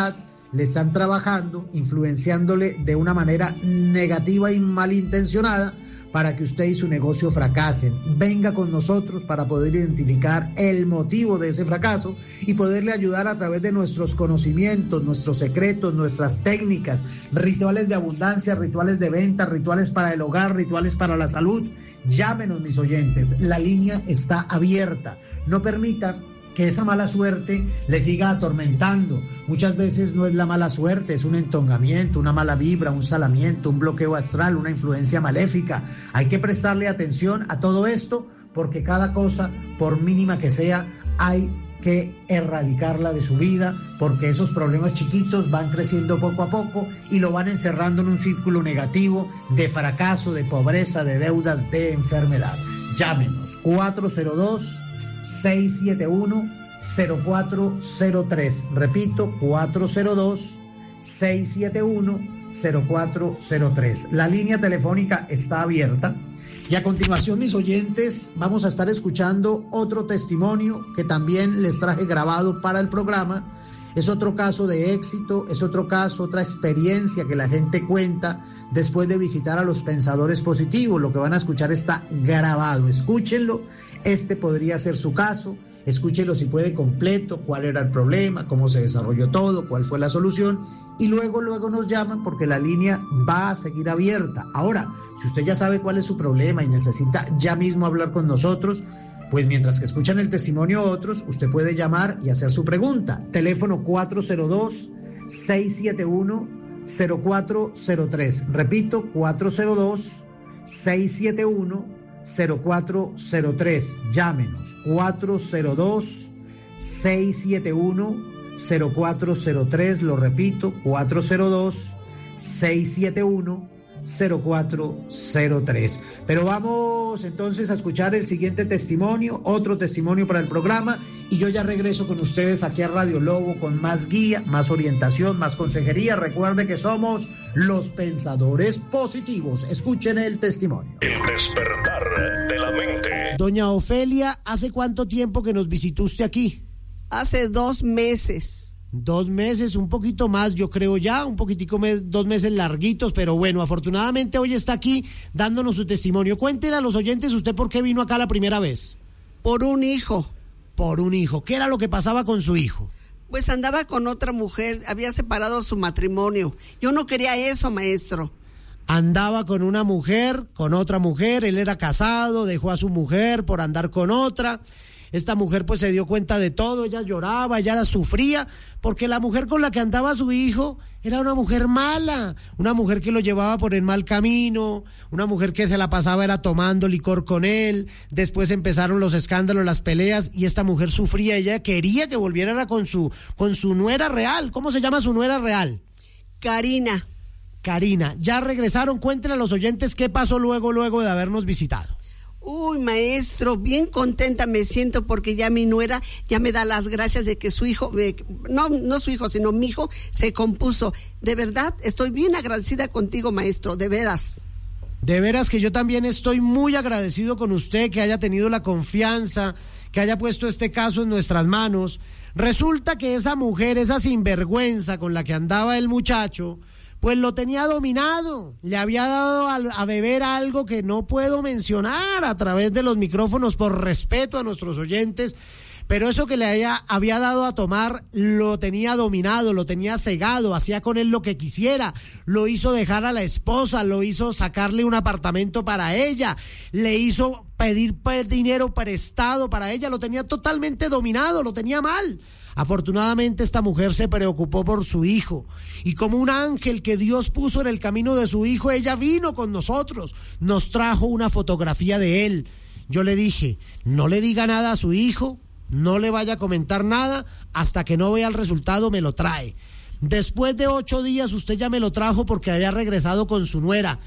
[SPEAKER 1] le están trabajando, influenciándole de una manera negativa y malintencionada para que usted y su negocio fracasen. Venga con nosotros para poder identificar el motivo de ese fracaso y poderle ayudar a través de nuestros conocimientos, nuestros secretos, nuestras técnicas, rituales de abundancia, rituales de venta, rituales para el hogar, rituales para la salud. Llámenos, mis oyentes, la línea está abierta. No permita que esa mala suerte le siga atormentando. Muchas veces no es la mala suerte, es un entongamiento, una mala vibra, un salamiento, un bloqueo astral, una influencia maléfica. Hay que prestarle atención a todo esto porque cada cosa, por mínima que sea, hay que erradicarla de su vida, porque esos problemas chiquitos van creciendo poco a poco y lo van encerrando en un círculo negativo de fracaso, de pobreza, de deudas, de enfermedad. Llámenos cuatro cero dos, seis siete uno, cero cuatro cero tres. Repito, cuatro cero dos, seis siete uno, cero cuatro cero tres. La línea telefónica está abierta. Y a continuación, mis oyentes, vamos a estar escuchando otro testimonio que también les traje grabado para el programa. Es otro caso de éxito, es otro caso, otra experiencia que la gente cuenta después de visitar a los pensadores positivos. Lo que van a escuchar está grabado. Escúchenlo, este podría ser su caso. Escúchenlo si puede completo, cuál era el problema, cómo se desarrolló todo, cuál fue la solución. Y luego, luego nos llaman porque la línea va a seguir abierta. Ahora, si usted ya sabe cuál es su problema y necesita ya mismo hablar con nosotros, pues mientras que escuchan el testimonio otros, usted puede llamar y hacer su pregunta. Teléfono cuatro cero dos, seis siete uno, cero cuatro cero tres. Repito, cuatro cero dos, seis siete uno, cero cuatro cero tres. Llámenos, cuatro cero dos, seis siete uno, cero cuatro cero tres. Lo repito, cuatro cero dos, seis siete uno, cero cuatro cero tres. Pero vamos entonces a escuchar el siguiente testimonio, otro testimonio para el programa, y yo ya regreso con ustedes aquí a Radio Lobo con más guía, más orientación, más consejería. Recuerde que somos los pensadores positivos. Escuchen el testimonio.
[SPEAKER 4] El despertar de la mente.
[SPEAKER 9] Doña Ofelia, ¿hace cuánto tiempo que nos visitó usted aquí?
[SPEAKER 10] Hace dos meses.
[SPEAKER 9] Dos meses, un poquito más, yo creo ya, un poquitico, mes, dos meses larguitos, pero bueno, afortunadamente hoy está aquí dándonos su testimonio. Cuéntele a los oyentes usted por qué vino acá la primera vez.
[SPEAKER 10] Por un hijo.
[SPEAKER 9] Por un hijo. ¿Qué era lo que pasaba con su hijo?
[SPEAKER 10] Pues andaba con otra mujer, había separado su matrimonio. Yo no quería eso, maestro.
[SPEAKER 9] Andaba con una mujer, con otra mujer, él era casado, dejó a su mujer por andar con otra. Esta mujer pues se dio cuenta de todo, ella lloraba, ella la sufría, porque la mujer con la que andaba su hijo era una mujer mala, una mujer que lo llevaba por el mal camino, una mujer que se la pasaba era tomando licor con él. Después empezaron los escándalos, las peleas, y esta mujer sufría, ella quería que volviera con su, con su nuera real. ¿Cómo se llama su nuera real?
[SPEAKER 10] Karina.
[SPEAKER 9] Karina, ya regresaron, cuéntenle a los oyentes qué pasó luego, luego de habernos visitado.
[SPEAKER 10] Uy, maestro, bien contenta me siento porque ya mi nuera ya me da las gracias de que su hijo, eh, no, no su hijo, sino mi hijo se compuso. De verdad, estoy bien agradecida contigo, maestro, de veras.
[SPEAKER 9] De veras que yo también estoy muy agradecido con usted, que haya tenido la confianza, que haya puesto este caso en nuestras manos. Resulta que esa mujer, esa sinvergüenza con la que andaba el muchacho, pues lo tenía dominado, le había dado a, a beber algo que no puedo mencionar a través de los micrófonos por respeto a nuestros oyentes, pero eso que le había, había dado a tomar lo tenía dominado, lo tenía cegado, hacía con él lo que quisiera, lo hizo dejar a la esposa, lo hizo sacarle un apartamento para ella, le hizo pedir dinero prestado para ella, lo tenía totalmente dominado, lo tenía mal. Afortunadamente esta mujer se preocupó por su hijo y como un ángel que Dios puso en el camino de su hijo, ella vino con nosotros, nos trajo una fotografía de él. Yo le dije, no le diga nada a su hijo, no le vaya a comentar nada, hasta que no vea el resultado me lo trae. Después de ocho días usted ya me lo trajo porque había regresado con su nuera.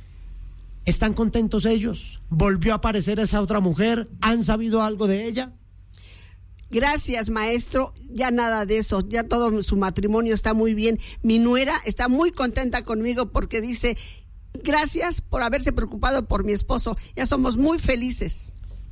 [SPEAKER 9] ¿Están contentos ellos? ¿Volvió a aparecer esa otra mujer? ¿Han sabido algo de ella?
[SPEAKER 10] Gracias, maestro, ya nada de eso, ya todo su matrimonio está muy bien. Mi nuera está muy contenta conmigo porque dice, gracias por haberse preocupado por mi esposo, ya somos muy felices.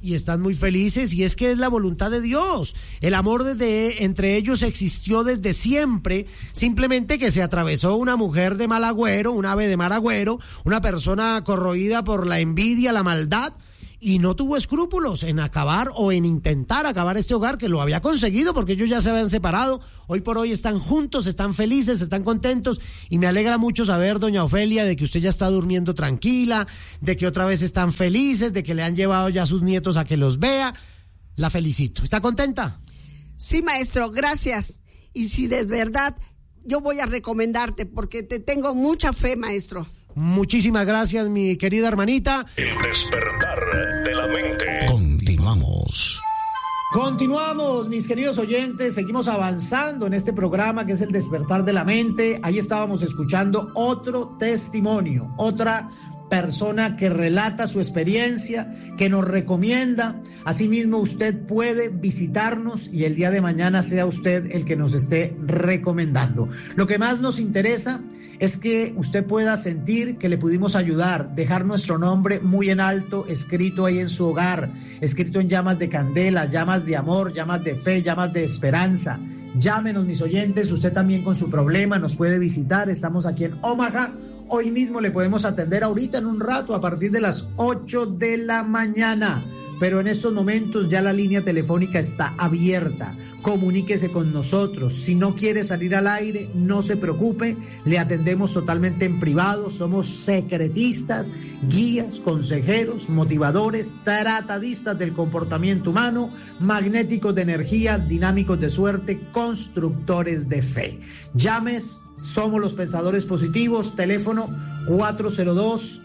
[SPEAKER 9] y están muy felices, y es que es la voluntad de Dios. El amor desde, entre ellos existió desde siempre, simplemente que se atravesó una mujer de mal agüero, un ave de mal agüero, una persona corroída por la envidia, la maldad, y no tuvo escrúpulos en acabar o en intentar acabar este hogar, que lo había conseguido porque ellos ya se habían separado. Hoy por hoy están juntos, están felices, están contentos, y me alegra mucho saber, doña Ofelia, de que usted ya está durmiendo tranquila, de que otra vez están felices, de que le han llevado ya a sus nietos a que los vea. La felicito. ¿Está contenta?
[SPEAKER 10] Sí, maestro, gracias. Y si de verdad yo voy a recomendarte, porque te tengo mucha fe, maestro.
[SPEAKER 9] Muchísimas gracias, mi querida hermanita.
[SPEAKER 4] El despertar de la mente.
[SPEAKER 3] Continuamos.
[SPEAKER 1] Continuamos, mis queridos oyentes, seguimos avanzando en este programa que es el despertar de la mente. Ahí estábamos escuchando otro testimonio, otra persona que relata su experiencia, que nos recomienda. Asimismo, usted puede visitarnos y el día de mañana sea usted el que nos esté recomendando. Lo que más nos interesa es que usted pueda sentir que le pudimos ayudar, dejar nuestro nombre muy en alto, escrito ahí en su hogar, escrito en llamas de candela, llamas de amor, llamas de fe, llamas de esperanza. Llámenos, mis oyentes, usted también con su problema nos puede visitar. Estamos aquí en Omaha. Hoy mismo le podemos atender ahorita en un rato a partir de las ocho de la mañana. Pero en estos momentos ya la línea telefónica está abierta. Comuníquese con nosotros. Si no quiere salir al aire, no se preocupe. Le atendemos totalmente en privado. Somos secretistas, guías, consejeros, motivadores, tratadistas del comportamiento humano, magnéticos de energía, dinámicos de suerte, constructores de fe. Llames. Somos los Pensadores Positivos. Teléfono cuatro cero dos,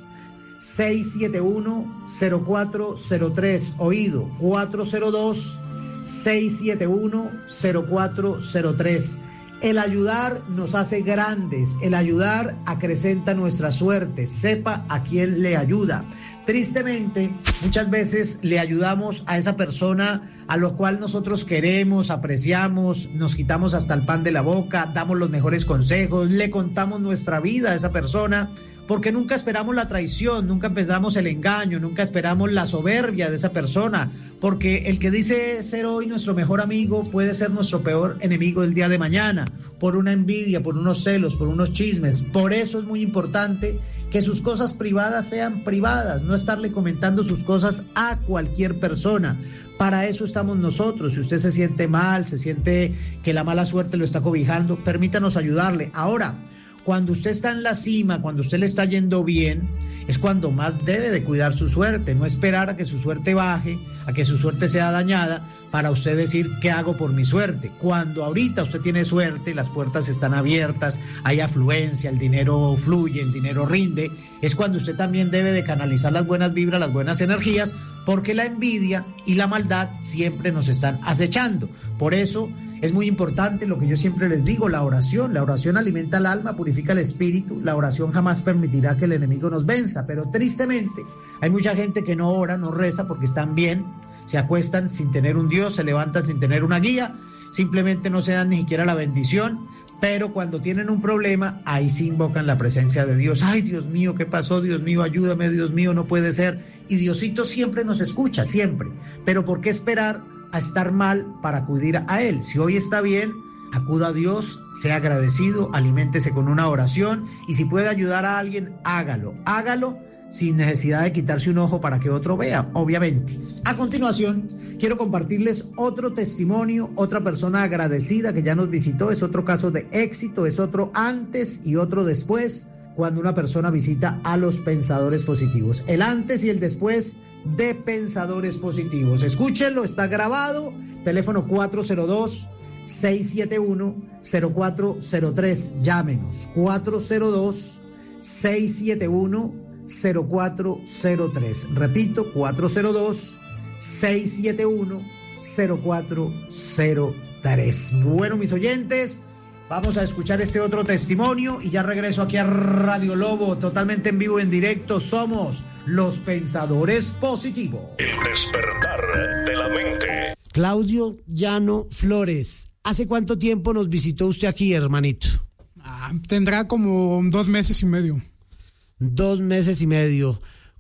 [SPEAKER 1] seis siete uno, cero cuatro cero tres. Oído, cuatro cero dos, seis siete uno, cero cuatro cero tres. El ayudar nos hace grandes. El ayudar acrecenta nuestra suerte. Sepa a quién le ayuda. Tristemente, muchas veces le ayudamos a esa persona a lo cual nosotros queremos, apreciamos, nos quitamos hasta el pan de la boca, damos los mejores consejos, le contamos nuestra vida a esa persona, porque nunca esperamos la traición, nunca esperamos el engaño, nunca esperamos la soberbia de esa persona, porque el que dice ser hoy nuestro mejor amigo puede ser nuestro peor enemigo el día de mañana, por una envidia, por unos celos, por unos chismes. Por eso es muy importante que sus cosas privadas sean privadas, no estarle comentando sus cosas a cualquier persona. Para eso estamos nosotros. Si usted se siente mal, se siente que la mala suerte lo está cobijando, permítanos ayudarle. Ahora, cuando usted está en la cima, cuando usted le está yendo bien, es cuando más debe de cuidar su suerte, no esperar a que su suerte baje, a que su suerte sea dañada, para usted decir, ¿qué hago por mi suerte? Cuando ahorita usted tiene suerte, las puertas están abiertas, hay afluencia, el dinero fluye, el dinero rinde, es cuando usted también debe de canalizar las buenas vibras, las buenas energías, porque la envidia y la maldad siempre nos están acechando. Por eso es muy importante lo que yo siempre les digo, la oración. La oración alimenta el alma, purifica el espíritu. La oración jamás permitirá que el enemigo nos venza. Pero tristemente hay mucha gente que no ora, no reza porque están bien, se acuestan sin tener un Dios, se levantan sin tener una guía, simplemente no se dan ni siquiera la bendición. Pero cuando tienen un problema, ahí sí invocan la presencia de Dios. Ay, Dios mío, ¿qué pasó? Dios mío, ayúdame, Dios mío, no puede ser. Y Diosito siempre nos escucha, siempre. Pero ¿por qué esperar a estar mal para acudir a Él? Si hoy está bien, acuda a Dios, sea agradecido, aliméntese con una oración, y si puede ayudar a alguien, hágalo, hágalo sin necesidad de quitarse un ojo para que otro vea, obviamente. A continuación, quiero compartirles otro testimonio, otra persona agradecida que ya nos visitó, es otro caso de éxito, es otro antes y otro después, cuando una persona visita a los Pensadores Positivos. El antes y el después de Pensadores Positivos. Escúchenlo, está grabado. Teléfono cuatro cero dos, seis siete uno, cero cuatro cero tres. Llámenos. cuatro cero dos, seis siete uno, cero cuatro cero tres. Repito, cuatro cero dos, seis siete uno, cero cuatro cero tres. Bueno, mis oyentes, vamos a escuchar este otro testimonio y ya regreso aquí a Radio Lobo, totalmente en vivo, en directo. Somos los Pensadores Positivos.
[SPEAKER 4] El despertar de la mente.
[SPEAKER 9] Claudio Llano Flores, ¿hace cuánto tiempo nos visitó usted aquí, hermanito?
[SPEAKER 11] Ah, tendrá como dos meses y medio.
[SPEAKER 9] Dos meses y medio.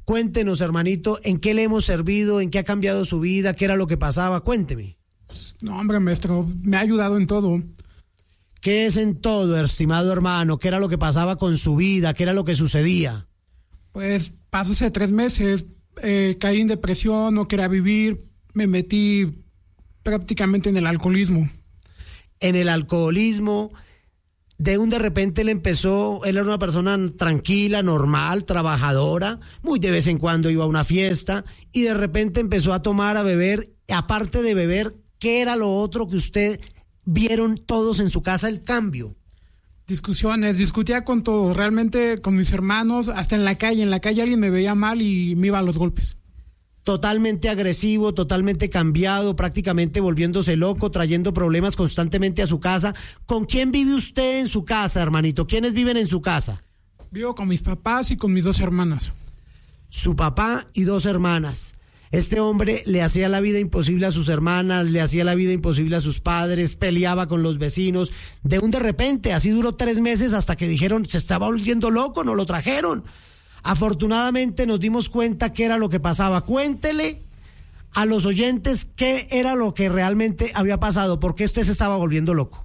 [SPEAKER 9] Cuéntenos, hermanito, ¿en qué le hemos servido? ¿En qué ha cambiado su vida? ¿Qué era lo que pasaba? Cuénteme.
[SPEAKER 11] No, hombre, maestro, me ha ayudado en todo.
[SPEAKER 9] ¿Qué es en todo, estimado hermano? ¿Qué era lo que pasaba con su vida? ¿Qué era lo que sucedía?
[SPEAKER 11] Pues pasó hace tres meses, eh, caí en depresión, no quería vivir, me metí prácticamente en el alcoholismo.
[SPEAKER 9] En el alcoholismo, de un de repente él empezó, él era una persona tranquila, normal, trabajadora, muy de vez en cuando iba a una fiesta, y de repente empezó a tomar, a beber, aparte de beber, ¿qué era lo otro que usted vieron todos en su casa el cambio?
[SPEAKER 11] Discusiones, discutía con todos, realmente con mis hermanos, hasta en la calle, en la calle alguien me veía mal y me iba a los golpes.
[SPEAKER 9] Totalmente agresivo, totalmente cambiado, prácticamente volviéndose loco, trayendo problemas constantemente a su casa. ¿Con quién vive usted en su casa, hermanito? ¿Quiénes viven en su casa?
[SPEAKER 11] Vivo con mis papás y con mis dos hermanas.
[SPEAKER 9] Su papá y dos hermanas. Este hombre le hacía la vida imposible a sus hermanas, le hacía la vida imposible a sus padres, peleaba con los vecinos. De un de repente, así duró tres meses hasta que dijeron, se estaba volviendo loco, no lo trajeron. Afortunadamente nos dimos cuenta qué era lo que pasaba. Cuéntele a los oyentes qué era lo que realmente había pasado, por qué usted se estaba volviendo loco.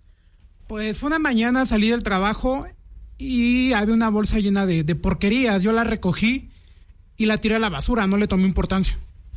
[SPEAKER 11] Pues fue una mañana, salí del trabajo y había una bolsa llena de, de porquerías. Yo la recogí y la tiré a la basura, no le tomé importancia.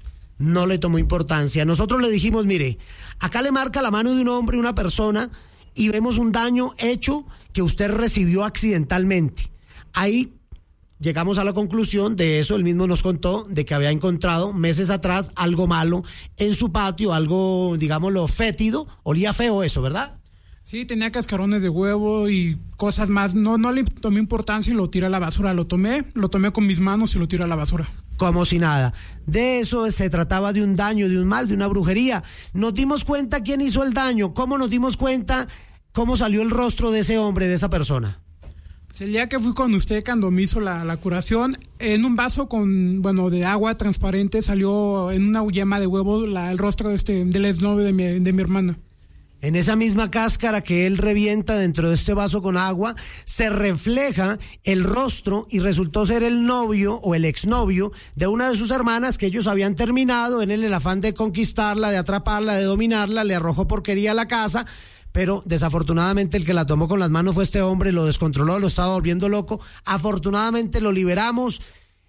[SPEAKER 9] No le tomó importancia. Nosotros le dijimos, mire, acá le marca la mano de un hombre, una persona, y vemos un daño hecho que usted recibió accidentalmente. Ahí llegamos a la conclusión de eso, él mismo nos contó, de que había encontrado meses atrás algo malo en su patio, algo, digámoslo, fétido, olía feo eso, ¿verdad?
[SPEAKER 11] Sí, tenía cascarones de huevo y cosas más. No, no le tomé importancia y lo tiré a la basura. Lo tomé, lo tomé con mis manos y lo tiré a la basura.
[SPEAKER 9] Como si nada. De eso se trataba, de un daño, de un mal, de una brujería. Nos dimos cuenta quién hizo el daño, cómo nos dimos cuenta, cómo salió el rostro de ese hombre, de esa persona.
[SPEAKER 11] Pues el día que fui con usted, cuando me hizo la, la curación, en un vaso con, bueno, de agua transparente salió en una yema de huevo la, el rostro de este, del exnovio de mi, de mi hermana.
[SPEAKER 9] En esa misma cáscara que él revienta dentro de este vaso con agua, se refleja el rostro y resultó ser el novio o el exnovio de una de sus hermanas que ellos habían terminado. En el afán de conquistarla, de atraparla, de dominarla, le arrojó porquería a la casa, pero desafortunadamente el que la tomó con las manos fue este hombre, lo descontroló, lo estaba volviendo loco. Afortunadamente lo liberamos.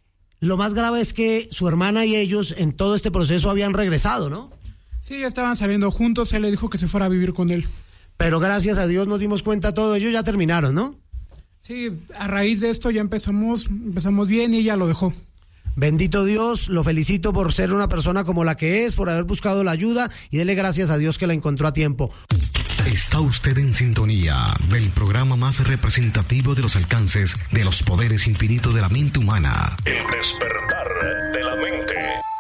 [SPEAKER 9] Lo más grave es que su hermana y ellos en todo este proceso habían regresado, ¿no?
[SPEAKER 11] Sí, ya estaban saliendo juntos, él le dijo que se fuera a vivir con él.
[SPEAKER 9] Pero gracias a Dios nos dimos cuenta todo, ellos ya terminaron, ¿no?
[SPEAKER 11] Sí, a raíz de esto ya empezamos, empezamos bien y ella lo dejó.
[SPEAKER 9] Bendito Dios, lo felicito por ser una persona como la que es, por haber buscado la ayuda y dele gracias a Dios que la encontró a tiempo.
[SPEAKER 3] Está usted en sintonía del programa más representativo de los alcances de los poderes infinitos de la mente humana.
[SPEAKER 4] El despertar de la mente.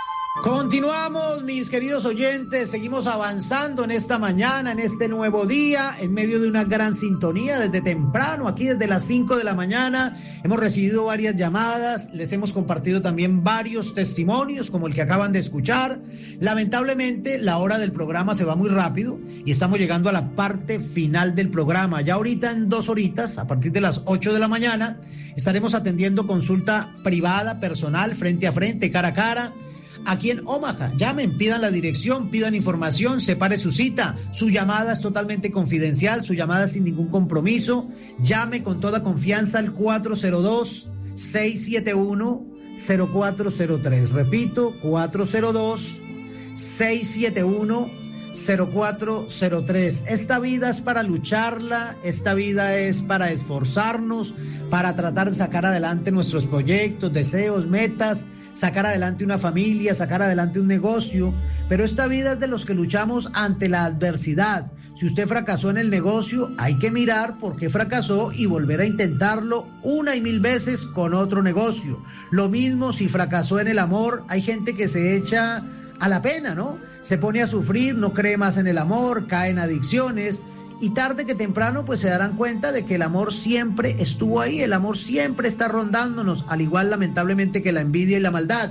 [SPEAKER 1] Continuamos, mis queridos oyentes, seguimos avanzando en esta mañana, en este nuevo día, en medio de una gran sintonía desde temprano, aquí desde las cinco de la mañana. Hemos recibido varias llamadas, les hemos compartido también varios testimonios como el que acaban de escuchar. Lamentablemente la hora del programa se va muy rápido y estamos llegando a la parte final del programa. Ya ahorita en dos horitas, a partir de las ocho de la mañana, estaremos atendiendo consulta privada, personal, frente a frente, cara a cara, aquí en Omaha. Llamen, pidan la dirección, pidan información, separe su cita. Su llamada es totalmente confidencial, su llamada sin ningún compromiso. Llame con toda confianza al cuatro cero dos, seis siete uno, cero cuatro cero tres. Repito, cuatro cero dos, seis siete uno, cero cuatro cero tres. Esta vida es para lucharla, esta vida es para esforzarnos, para tratar de sacar adelante nuestros proyectos, deseos, metas, sacar adelante una familia, sacar adelante un negocio, pero esta vida es de los que luchamos ante la adversidad. Si usted fracasó en el negocio, hay que mirar por qué fracasó y volver a intentarlo una y mil veces con otro negocio. Lo mismo si fracasó en el amor, hay gente que se echa a la pena, ¿no? Se pone a sufrir, no cree más en el amor, cae en adicciones. Y tarde que temprano pues se darán cuenta de que el amor siempre estuvo ahí, el amor siempre está rondándonos, al igual lamentablemente que la envidia y la maldad.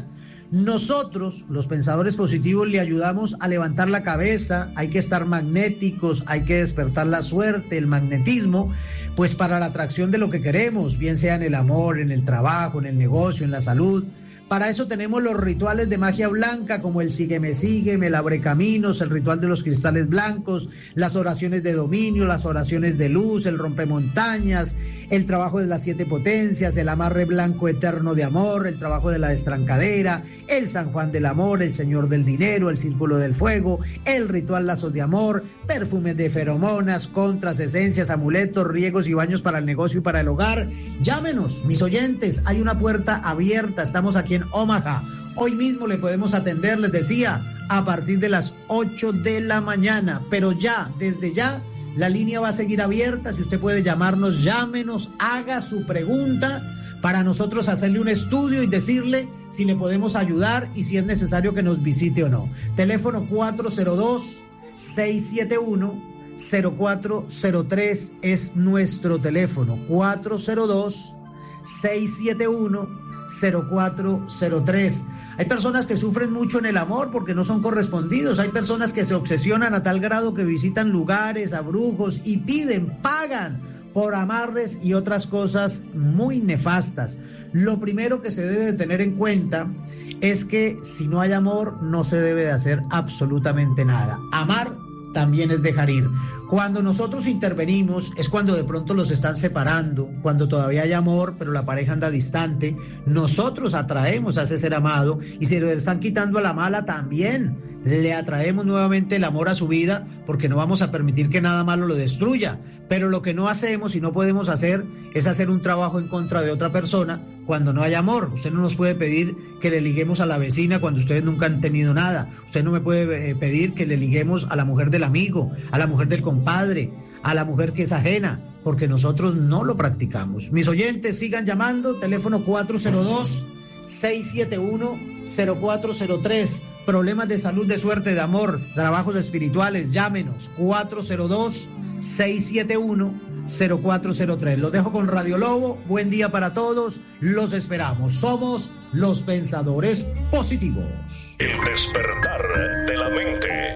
[SPEAKER 1] Nosotros, los pensadores positivos, le ayudamos a levantar la cabeza. Hay que estar magnéticos, hay que despertar la suerte, el magnetismo, pues para la atracción de lo que queremos, bien sea en el amor, en el trabajo, en el negocio, en la salud. Para eso tenemos los rituales de magia blanca, como el sígueme, sígueme, el abre caminos, el ritual de los cristales blancos, las oraciones de dominio, las oraciones de luz, el rompemontañas, el trabajo de las siete potencias, el amarre blanco eterno de amor, el trabajo de la destrancadera, el San Juan del amor, el Señor del dinero, el círculo del fuego, el ritual lazos de amor, perfumes de feromonas, contras, esencias, amuletos, riegos y baños para el negocio y para el hogar. Llámenos, mis oyentes, hay una puerta abierta, estamos aquí en Omaha. Hoy mismo le podemos atender, les decía, a partir de las ocho de la mañana, pero ya, desde ya, la línea va a seguir abierta. Si usted puede llamarnos, llámenos, haga su pregunta para nosotros hacerle un estudio y decirle si le podemos ayudar y si es necesario que nos visite o no. Teléfono cuatro cero dos, seis siete uno, cero cuatro cero tres es nuestro teléfono, cuatro cero dos, seis siete uno, cero cuatro cero tres. Hay personas que sufren mucho en el amor porque no son correspondidos. Hay personas que se obsesionan a tal grado que visitan lugares, a brujos y piden, pagan por amarres y otras cosas muy nefastas. Lo primero que se debe de tener en cuenta es que si no hay amor no se debe de hacer absolutamente nada. Amar también es dejar ir. Cuando nosotros intervenimos es cuando de pronto los están separando, cuando todavía hay amor pero la pareja anda distante. Nosotros atraemos a ese ser amado y si le están quitando a la mala también le atraemos nuevamente el amor a su vida, porque no vamos a permitir que nada malo lo destruya. Pero lo que no hacemos y no podemos hacer es hacer un trabajo en contra de otra persona cuando no hay amor. Usted no nos puede pedir que le liguemos a la vecina cuando ustedes nunca han tenido nada. Usted no me puede pedir que le liguemos a la mujer del amigo, a la mujer del compadre, a la mujer que es ajena, porque nosotros no lo practicamos. Mis oyentes, sigan llamando, teléfono cuatro cero dos, seis siete uno, cero cuatro cero tres. Problemas de salud, de suerte, de amor, trabajos espirituales, llámenos, cuatro cero dos, seis siete uno, cero cuatro cero tres. Los dejo con Radio Lobo. Buen día para todos. Los esperamos. Somos los pensadores positivos.
[SPEAKER 4] El despertar de la mente.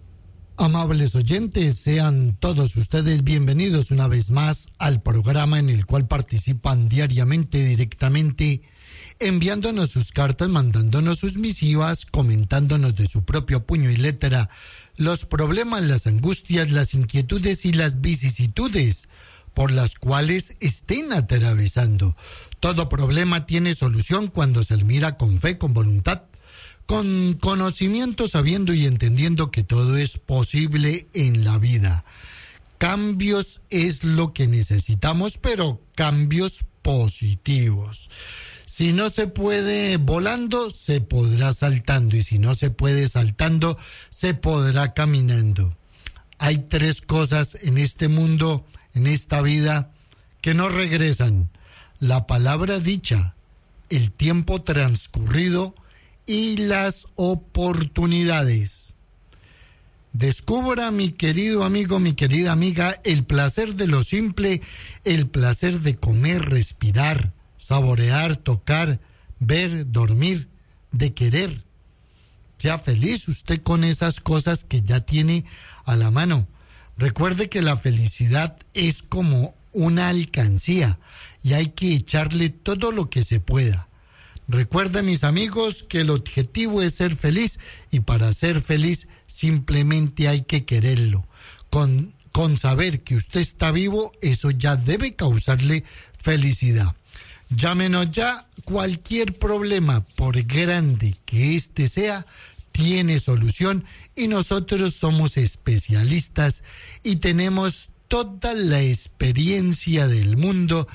[SPEAKER 12] Amables oyentes, sean todos ustedes bienvenidos una vez más al programa en el cual participan diariamente, directamente, enviándonos sus cartas, mandándonos sus misivas, comentándonos de su propio puño y letra los problemas, las angustias, las inquietudes y las vicisitudes por las cuales estén atravesando. Todo problema tiene solución cuando se le mira con fe, con voluntad, con conocimiento, sabiendo y entendiendo que todo es posible en la vida. Cambios es lo que necesitamos, pero cambios positivos. Si no se puede volando, se podrá saltando, y si no se puede saltando, se podrá caminando. Hay tres cosas en este mundo, en esta vida, que no regresan: la palabra dicha, el tiempo transcurrido y las oportunidades. Descubra, mi querido amigo, mi querida amiga, el placer de lo simple, el placer de comer, respirar, saborear, tocar, ver, dormir, de querer. Sea feliz usted con esas cosas que ya tiene a la mano. Recuerde que la felicidad es como una alcancía y hay que echarle todo lo que se pueda. Recuerden, mis amigos, que el objetivo es ser feliz, y para ser feliz simplemente hay que quererlo. Con, con saber que usted está vivo, eso ya debe causarle felicidad. Llámenos ya. Cualquier problema, por grande que éste sea, tiene solución, y nosotros somos especialistas y tenemos toda la experiencia del mundo,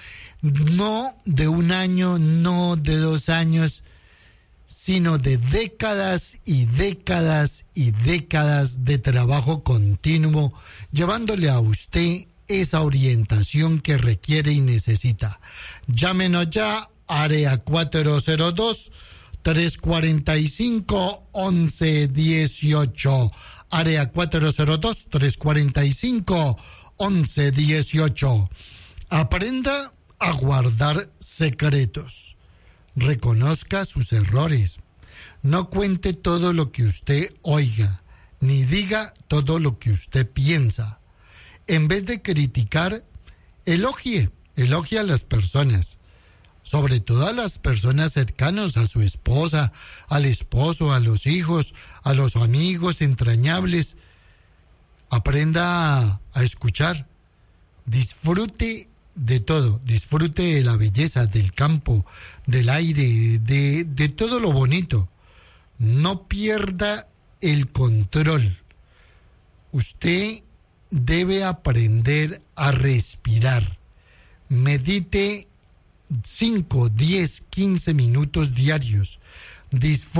[SPEAKER 12] no de un año, no de dos años, sino de décadas y décadas y décadas de trabajo continuo, llevándole a usted esa orientación que requiere y necesita. Llámenos ya, área cuatro cero dos, tres cuatro cinco, once dieciocho, área cuatro cero dos, tres cuatro cinco, once dieciocho. Aprenda a guardar secretos. Reconozca sus errores. No cuente todo lo que usted oiga, ni diga todo lo que usted piensa. En vez de criticar, elogie, elogie a las personas. Sobre todo a las personas cercanas, a su esposa, al esposo, a los hijos, a los amigos entrañables. Aprenda a, a escuchar. Disfrute de todo, disfrute de la belleza, del campo, del aire, de, de todo lo bonito. No pierda el control. Usted debe aprender a respirar. Medite cinco, diez, quince minutos diarios. Disfrute